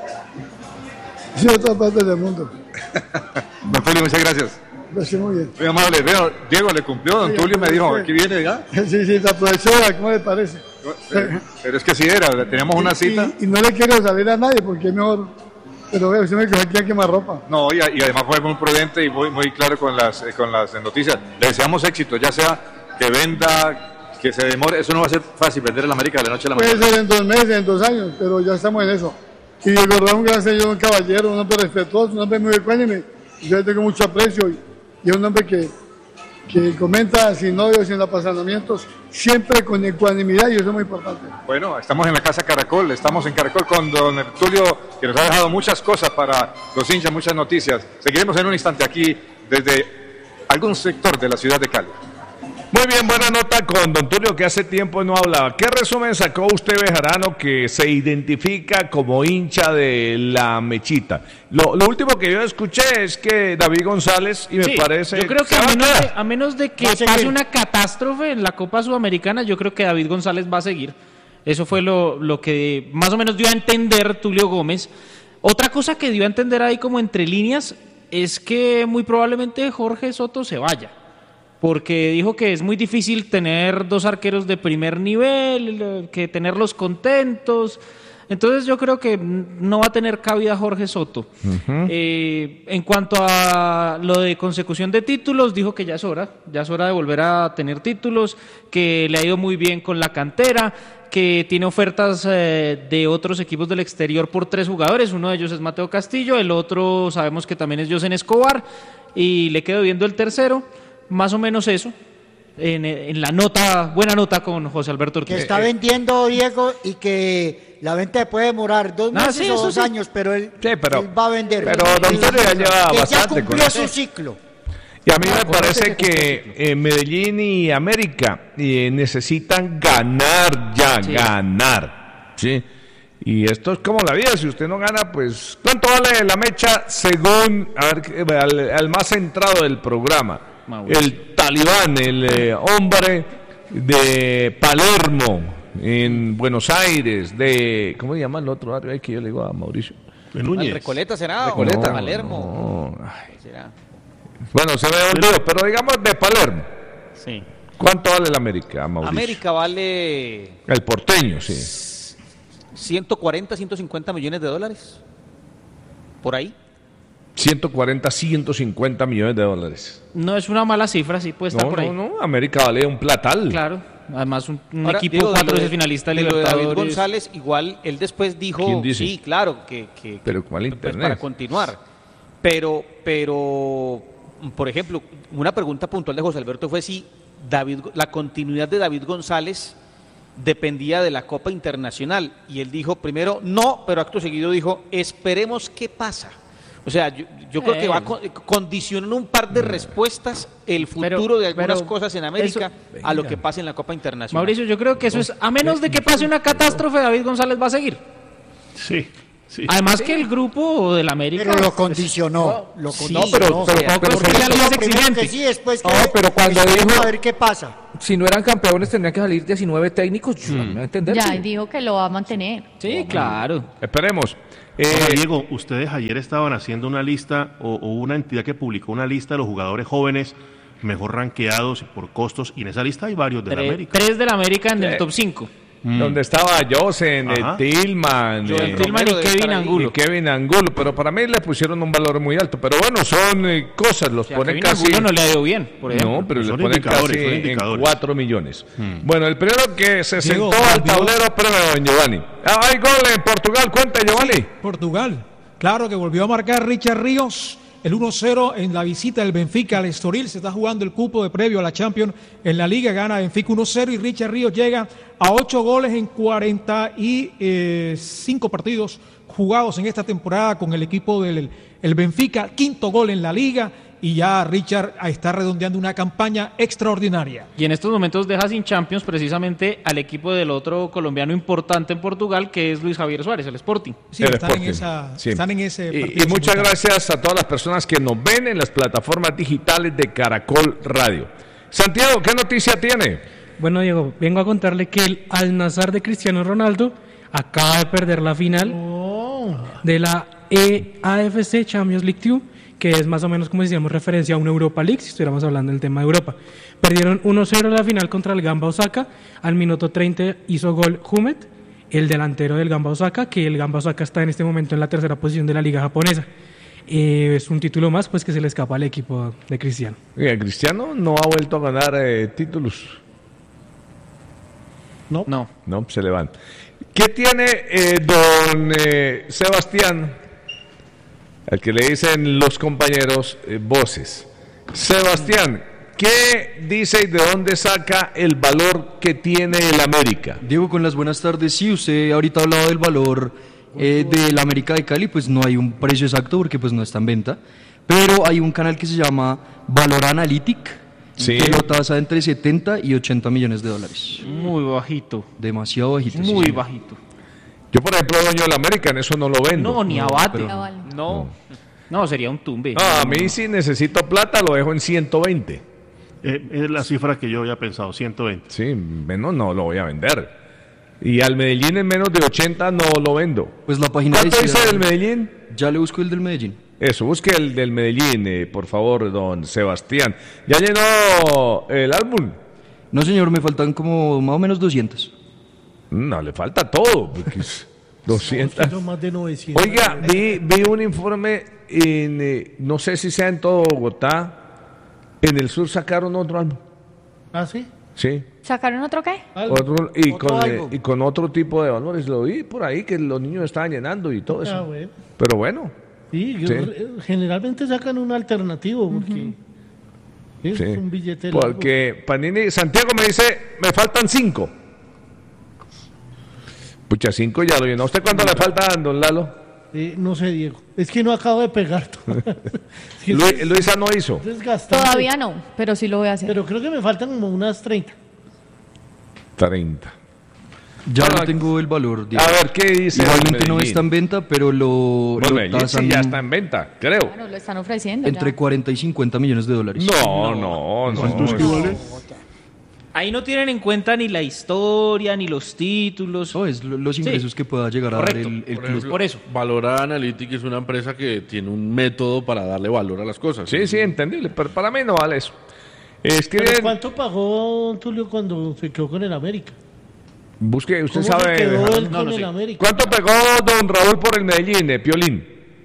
Sí, de todas partes del mundo. Don Tulio, muchas gracias. Gracias, muy bien. Muy amable. Veo, Diego le cumplió, don Tulio me dijo, aquí viene ya. Sí, te aprovechó, ¿cómo le parece? Pero es que sí era, teníamos una cita. Y no le quiero salir a nadie porque es mejor. Pero veo, usted me cogió aquí a quemar ropa. No, y además fue muy prudente y muy claro con las noticias. Le deseamos éxito, ya sea que venda, que se demore. Eso no va a ser fácil, vender en la América de la noche a la mañana. Puede ser en 2 meses, en 2 años, pero ya estamos en eso. Y Diego Rodríguez, un gran señor, un caballero, un hombre respetuoso, un hombre muy ecuánime. Yo tengo mucho aprecio y es un hombre que comenta sin novios, sin apasionamientos, siempre con ecuanimidad y eso es muy importante. Bueno, estamos en la Casa Caracol, estamos en Caracol con don Tulio, que nos ha dejado muchas cosas para los hinchas, muchas noticias. Seguiremos en un instante aquí desde algún sector de la ciudad de Cali. Muy bien, buena nota con don Tulio, que hace tiempo no hablaba. ¿Qué resumen sacó usted, Bejarano, que se identifica como hincha de la Mechita? Lo último que yo escuché es que David González, y me parece... Yo creo que a menos de que pase una catástrofe en la Copa Sudamericana, yo creo que David González va a seguir. Eso fue lo que más o menos dio a entender Tulio Gómez. Otra cosa que dio a entender ahí como entre líneas es que muy probablemente Jorge Soto se vaya, porque dijo que es muy difícil tener 2 arqueros de primer nivel, que tenerlos contentos. Entonces yo creo que no va a tener cabida Jorge Soto. En cuanto a lo de consecución de títulos, dijo que ya es hora de volver a tener títulos, que le ha ido muy bien con la cantera, que tiene ofertas de otros equipos del exterior por 3 jugadores, uno de ellos es Mateo Castillo, el otro sabemos que también es Yosen Escobar, y le quedo viendo el tercero. Más o menos eso, en la nota, buena nota con José Alberto Ortiz. Que está vendiendo, Diego, y que la venta puede demorar 2 meses o 2 años, pero él va a vender. Pero don Tulio ya lleva bastante. Ya cumplió su ciclo. Y a mí me parece que Medellín y América necesitan ganar ya, ganar, ¿sí? Y esto es como la vida, si usted no gana, pues... ¿Cuánto vale la mecha según al más centrado del programa? El talibán, el hombre de Palermo, en Buenos Aires, de... ¿Cómo se llama el otro barrio ahí que yo le digo a Mauricio? El Recoleta será, Recoleta. Palermo. No. Bueno, se me olvidó, pero digamos de Palermo. Sí. ¿Cuánto vale la América, Mauricio? América vale... El porteño, sí. 140, 150 millones de dólares. Por ahí. 140, 150 millones de dólares. No es una mala cifra, sí puede estar por ahí. No, América vale un platal. Claro, además un Ahora, equipo Diego, 4 veces finalista de Libertadores. David González, igual, él después dijo, ¿Quién dice? sí, claro, que pero ¿cuál internet? Pues para continuar. Pero, por ejemplo, una pregunta puntual de José Alberto fue si la continuidad de David González dependía de la Copa Internacional. Y él dijo primero no, pero acto seguido dijo, esperemos qué pasa. O sea, yo creo que va condicionando un par de respuestas el futuro de algunas cosas en América a lo que pase en la Copa Internacional. Mauricio, yo creo que eso es, a menos de que pase una catástrofe, David González va a seguir. Sí. Sí. Además que el grupo del América... Pero lo condicionó. Lo condicionó. Sí, después pero cuando dijo... A ver qué pasa. Si no eran campeones tendrían que salir 19 técnicos. No entender. Ya, y dijo que lo va a mantener. Sí, claro. Esperemos. Diego, ustedes ayer estaban haciendo una lista o una entidad que publicó una lista de los jugadores jóvenes mejor rankeados por costos, y en esa lista hay varios de la América. 3 de la América en el top 5. Donde estaba Josen, Tillman, Tillman y Kevin Angulo, pero para mí le pusieron un valor muy alto. Pero bueno, son cosas, los ponen Kevin casi... Angulo no le ha ido bien, por ejemplo. No, pero son le ponen casi en 4 millones. Bueno, el primero que se sentó al tablero, pero don Giovanni. Hay gol en Portugal, cuenta Giovanni. Sí, Portugal, claro que volvió a marcar Richard Ríos. El 1-0 en la visita del Benfica al Estoril. Se está jugando el cupo de previo a la Champions en la Liga. Gana Benfica 1-0 y Richard Ríos llega a 8 goles en 45 partidos jugados en esta temporada con el equipo del Benfica. 5º gol en la Liga y ya Richard está redondeando una campaña extraordinaria. Y en estos momentos deja sin Champions precisamente al equipo del otro colombiano importante en Portugal, que es Luis Javier Suárez, el Sporting. Sí, están en ese partido. Y muchas gracias a todas las personas que nos ven en las plataformas digitales de Caracol Radio. Santiago, ¿qué noticia tiene? Bueno, Diego, vengo a contarle que el Al-Nassr de Cristiano Ronaldo acaba de perder la final de la AFC Champions League 2, que es más o menos como si hiciéramos referencia a una Europa League, si estuviéramos hablando del tema de Europa. Perdieron 1-0 la final contra el Gamba Osaka. Al minuto 30 hizo gol Humet, el delantero del Gamba Osaka, que el Gamba Osaka está en este momento en la 3ª posición de la liga japonesa. Es un título más pues que se le escapa al equipo de Cristiano. Cristiano no ha vuelto a ganar títulos. No, se le van. ¿Qué tiene don Sebastián? Al que le dicen los compañeros voces. Sebastián, ¿qué dice y de dónde saca el valor que tiene el América? Diego, con las buenas tardes. Sí, usted ahorita ha hablado del valor del América de Cali, pues no hay un precio exacto porque pues no está en venta, pero hay un canal que se llama Valor Analytic, que lo tasa entre 70 y 80 millones de dólares. Muy bajito. Demasiado bajito. Muy bajito. Yo, por ejemplo, dueño del América, en eso no lo vendo. No, ni abate. No, sería un tumbe. A mí si necesito plata lo dejo en 120. Es la cifra que yo había pensado, 120. Sí, menos no lo voy a vender. Y al Medellín en menos de 80 no lo vendo. Pues la página ¿Cuánto dice del Medellín? Ya le busco el del Medellín. Eso, busque el del Medellín, por favor, don Sebastián. ¿Ya llenó el álbum? No, señor, me faltan como más o menos 200. No, le falta todo. 200. Más de 900. Oiga, vi un informe, no sé si sea en todo Bogotá, en el sur sacaron otro álbum. ¿Ah, sí? Sí. ¿Sacaron otro qué? Y con otro tipo de valores. Lo vi por ahí que los niños estaban llenando y todo eso. Bueno. Pero bueno. Sí, generalmente sacan un alternativo porque es un billete largo. Porque Panini, Santiago me dice, me faltan 5. Pucha, 5 ya lo llenó. ¿Usted cuánto le faltan, don Lalo? No sé, Diego. Es que no acabo de pegar. Luisa no hizo. Todavía no, pero sí lo voy a hacer. Pero creo que me faltan como unas 30. 30. Ya no tengo el valor. Diego. A ver, ¿qué dice? Igualmente no está en venta, pero lo tasan... Sí, ya está en venta, creo. Claro, lo están ofreciendo entre 40 y 50 millones de dólares. No. Ahí no tienen en cuenta ni la historia, ni los títulos. No, es los ingresos que pueda llegar a dar el club. Por eso. Valor Analytics es una empresa que tiene un método para darle valor a las cosas. Sí, entendible, pero para mí no vale eso. ¿Pero cuánto pagó Tulio cuando se quedó con el América? Busque, usted ¿Cómo sabe. se quedó él con el América? ¿Cuánto pegó don Raúl por el Medellín, Piolín?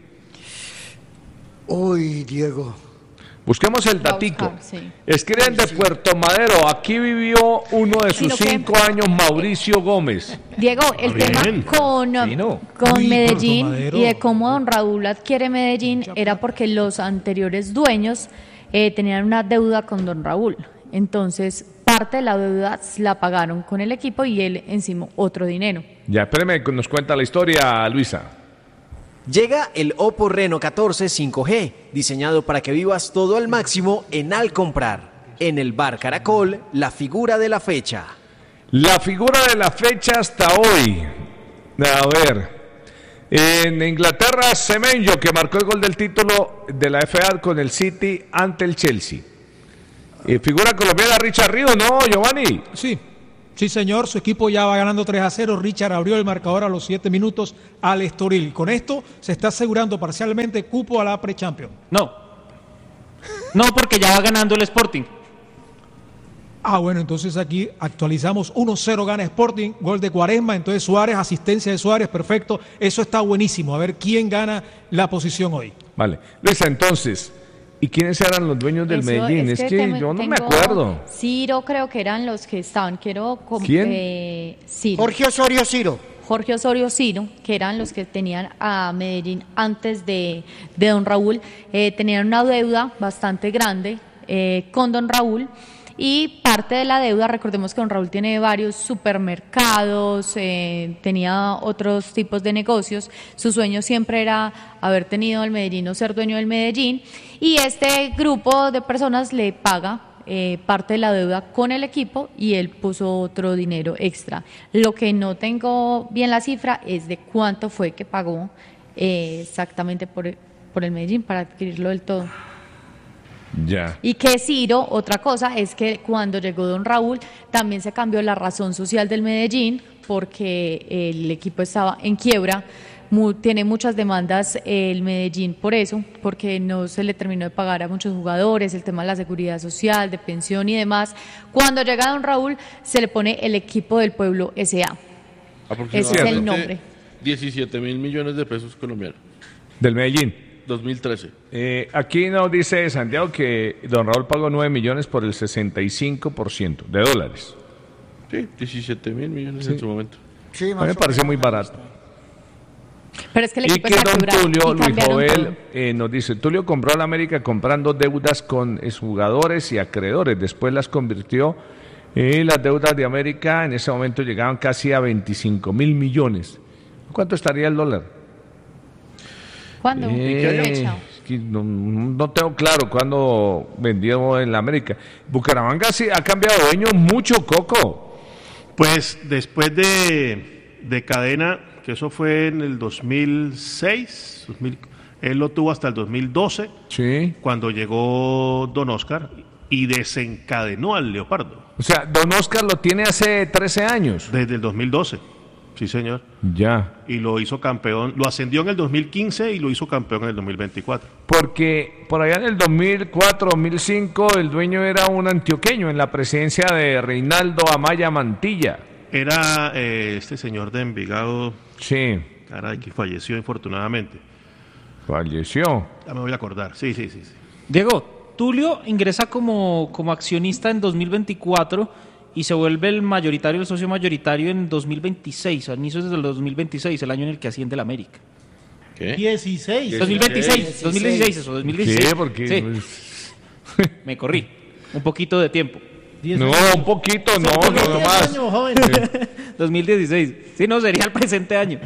Uy, Diego. Busquemos el datico. Escriben de Puerto Madero. Aquí vivió uno de sus 5 años, Mauricio Gómez. Diego, el tema con Medellín y de cómo don Raúl adquiere Medellín era porque los anteriores dueños tenían una deuda con don Raúl. Entonces, parte de la deuda la pagaron con el equipo y él encima otro dinero. Ya, espéreme, nos cuenta la historia, Luisa. Llega el Oppo Reno 14 5G, diseñado para que vivas todo al máximo en Al Comprar. En el Bar Caracol, la figura de la fecha. La figura de la fecha hasta hoy. A ver, en Inglaterra, Semenyo, que marcó el gol del título de la FA con el City ante el Chelsea. Figura colombiana Richard Ríos, ¿no, Giovanni? Sí, señor, su equipo ya va ganando 3-0. Richard abrió el marcador a los 7 minutos al Estoril. Con esto se está asegurando parcialmente cupo a la Pre-Champions. No, porque ya va ganando el Sporting. Bueno, entonces aquí actualizamos 1-0 gana Sporting, gol de Quaresma, entonces Suárez, asistencia de Suárez, perfecto. Eso está buenísimo, a ver quién gana la posición hoy. Vale, Luisa, entonces, ¿y quiénes eran los dueños del Medellín? Es que yo no me acuerdo. Ciro creo que eran los que estaban. ¿Quién? Ciro. Jorge Osorio Ciro. Jorge Osorio Ciro, que eran los que tenían a Medellín antes de don Raúl. Tenían una deuda bastante grande con don Raúl. Y parte de la deuda, recordemos que don Raúl tiene varios supermercados, tenía otros tipos de negocios. Su sueño siempre era haber tenido al Medellín o ser dueño del Medellín. Y este grupo de personas le paga parte de la deuda con el equipo y él puso otro dinero extra. Lo que no tengo bien la cifra es de cuánto fue que pagó exactamente por el Medellín para adquirirlo del todo. Ya. Y que Ciro, otra cosa, es que cuando llegó don Raúl también se cambió la razón social del Medellín porque el equipo estaba en quiebra, tiene muchas demandas el Medellín por eso, porque no se le terminó de pagar a muchos jugadores, el tema de la seguridad social, de pensión y demás. Cuando llega don Raúl se le pone el equipo del pueblo S.A. Ese es el nombre. 17.000 millones de pesos colombianos. Del Medellín. 2013. Aquí nos dice Santiago que don Raúl pagó 9 millones por el 65% de dólares. Sí, 17.000 millones en su momento. Sí, a mí me parece muy barato. Pero es que el equipo y que está don quebrado, Tulio, y Luis cambiaron Joel, nos dice, Tulio compró a la América comprando deudas con jugadores y acreedores, después las convirtió y las deudas de América en ese momento llegaban casi a 25.000 millones. ¿Cuánto estaría el dólar? ¿Cuándo? No tengo claro cuándo vendió en la América. Bucaramanga sí ha cambiado de dueño mucho, Coco. Pues después de Cadena, que eso fue en el 2006, él lo tuvo hasta el 2012, sí, cuando llegó don Oscar y desencadenó al Leopardo. O sea, don Oscar lo tiene hace 13 años. Desde el 2012. Sí, señor. Ya. Y lo hizo campeón, lo ascendió en el 2015 y lo hizo campeón en el 2024. Porque por allá en el 2004, 2005, el dueño era un antioqueño en la presidencia de Reinaldo Amaya Mantilla. Era este señor de Envigado. Sí. Caray, que falleció infortunadamente. Falleció. Ya me voy a acordar, sí. Diego, Tulio ingresa como accionista en 2024 y se vuelve el socio mayoritario en 2026, a inicios del 2026, el año en el que asciende la América. ¿Qué? 16. 2016 eso, 2016. Sí, porque... Sí. Me corrí, un poquito de tiempo. No, un poquito, no más. Años, joven. 2016, sí, no, sería el presente año.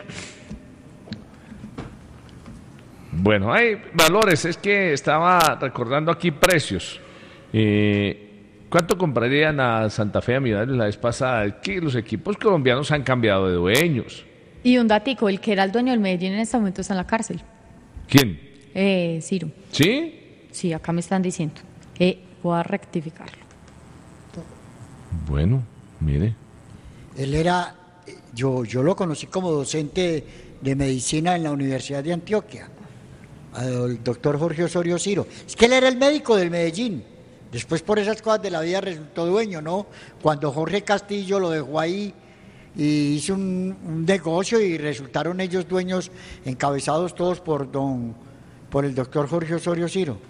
Bueno, hay valores, es que estaba recordando aquí precios. ¿Cuánto comprarían a Santa Fe a Millonarios la vez pasada? Es que los equipos colombianos han cambiado de dueños. Y un datico, el que era el dueño del Medellín en este momento está en la cárcel. ¿Quién? Ciro. ¿Sí? Sí, acá me están diciendo. Voy a rectificarlo. Bueno, mire. Él era, yo lo conocí como docente de medicina en la Universidad de Antioquia, el doctor Jorge Osorio Ciro. Es que él era el médico del Medellín. Después por esas cosas de la vida resultó dueño, ¿no? Cuando Jorge Castillo lo dejó ahí y hizo un negocio y resultaron ellos dueños, encabezados todos por el doctor Jorge Osorio Ciro.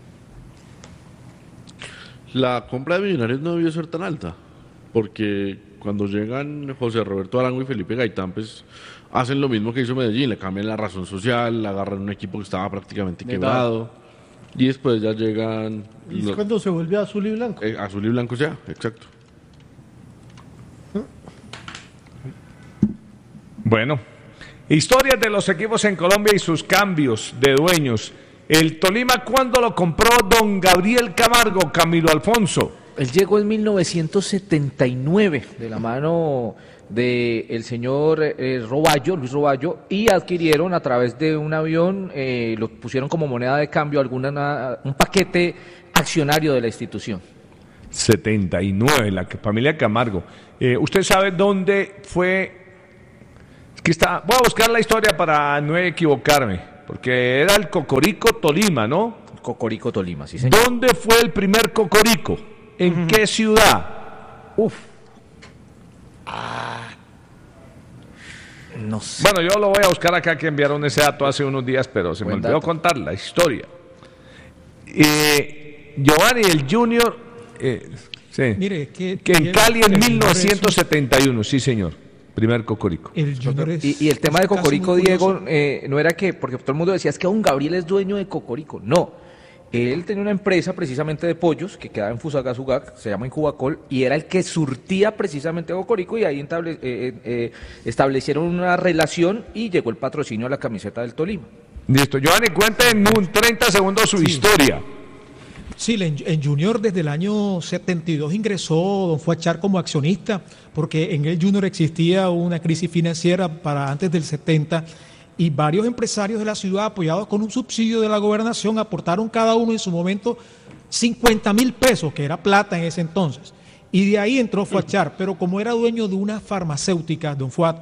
La compra de Millonarios no debió ser tan alta, porque cuando llegan José Roberto Arango y Felipe Gaitán, pues hacen lo mismo que hizo Medellín, le cambian la razón social, agarran un equipo que estaba prácticamente quebrado. Y después ya llegan... ¿Y es cuando se vuelve azul y blanco? Azul y blanco ya, exacto. Bueno, Historias de los equipos en Colombia y sus cambios de dueños. El Tolima, ¿cuándo lo compró don Gabriel Camargo, Camilo Alfonso? Él llegó en 1979 de la mano del señor Luis Roballo, y adquirieron a través de un avión, lo pusieron como moneda de cambio un paquete accionario de la institución. 79, la familia Camargo. ¿Usted sabe dónde fue? Es que voy a buscar la historia para no equivocarme, porque era el Cocorico Tolima, ¿no? Cocorico Tolima, sí, señor. ¿Dónde fue el primer Cocorico? ¿En qué ciudad? No sé. Bueno, yo lo voy a buscar acá, que enviaron ese dato hace unos días, pero se me olvidó contar la historia. Giovanni, el Junior, sí. Mire, que en Cali en 1971, sí señor, primer Cocorico. El Junior y el tema de Cocorico, Diego, no era que, porque todo el mundo decía, es que don Gabriel es dueño de Cocorico. No. Él tenía una empresa precisamente de pollos que quedaba en Fusagasugá, se llama Incubacol, y era el que surtía precisamente a Cocorico, y ahí establecieron una relación y llegó el patrocinio a la camiseta del Tolima. Listo, Giovanni, cuenta en 30 segundos su historia. Sí, en Junior desde el año 72 ingresó don Fuachar como accionista, porque en el Junior existía una crisis financiera para antes del 70, y varios empresarios de la ciudad, apoyados con un subsidio de la gobernación, aportaron cada uno en su momento 50.000 pesos, que era plata en ese entonces. Y de ahí entró Fuachar, pero como era dueño de una farmacéutica, don Fuat,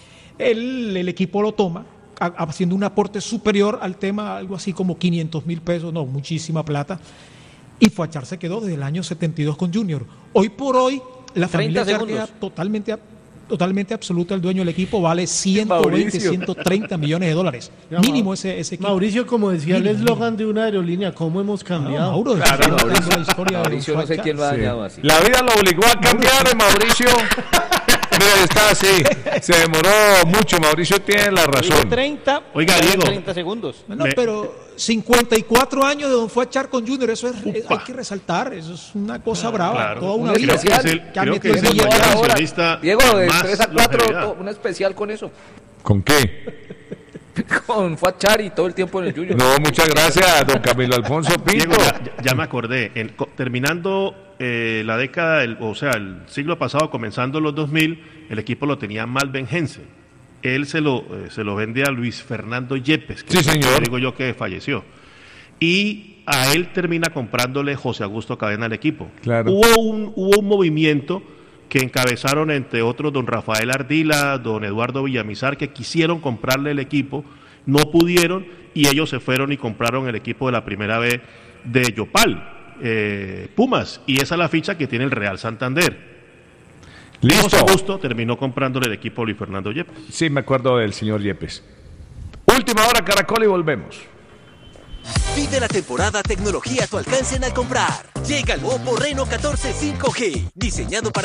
el equipo lo toma, haciendo un aporte superior al tema, algo así como 500.000 pesos, no, muchísima plata. Y Fuachar se quedó desde el año 72 con Junior. Hoy por hoy, la familia Yardia totalmente absoluta, el dueño del equipo, vale 120, 130 millones de dólares. Mínimo ese equipo. Mauricio, como decía el eslogan de una aerolínea, ¿cómo hemos cambiado? Mauricio no sé quién lo ha dañado así. La vida lo obligó a cambiar, Mauricio. Mira, está así. Se demoró mucho. Mauricio tiene la razón. 30, oiga, Diego, 30 segundos. No, pero 54 años de don Fuachar con Junior, eso hay que resaltar. Eso es una cosa brava. Claro. Toda una vida. Creo que es el mayor accionista. Diego, de 3 a 4, un especial con eso. ¿Con qué? Con Fuachar y todo el tiempo en el Junior. No, muchas gracias, don Camilo Alfonso Pinto. Diego, ya me acordé. Terminando la década, el siglo pasado, comenzando los 2000, el equipo lo tenía Malben Hensen. Él se lo vende a Luis Fernando Yepes, que digo yo que falleció. Y a él termina comprándole José Augusto Cadena al equipo. Claro. Hubo un movimiento que encabezaron, entre otros, don Rafael Ardila, don Eduardo Villamizar, que quisieron comprarle el equipo, no pudieron, y ellos se fueron y compraron el equipo de la primera vez de Yopal, Pumas, y esa es la ficha que tiene el Real Santander. Listo. José Augusto terminó comprándole el equipo a Luis Fernando Yepes. Sí, me acuerdo del señor Yepes. Última hora, Caracol, y volvemos. Vive la temporada tecnología a tu alcance al comprar. Llega el Oppo Reno 14 5G, diseñado para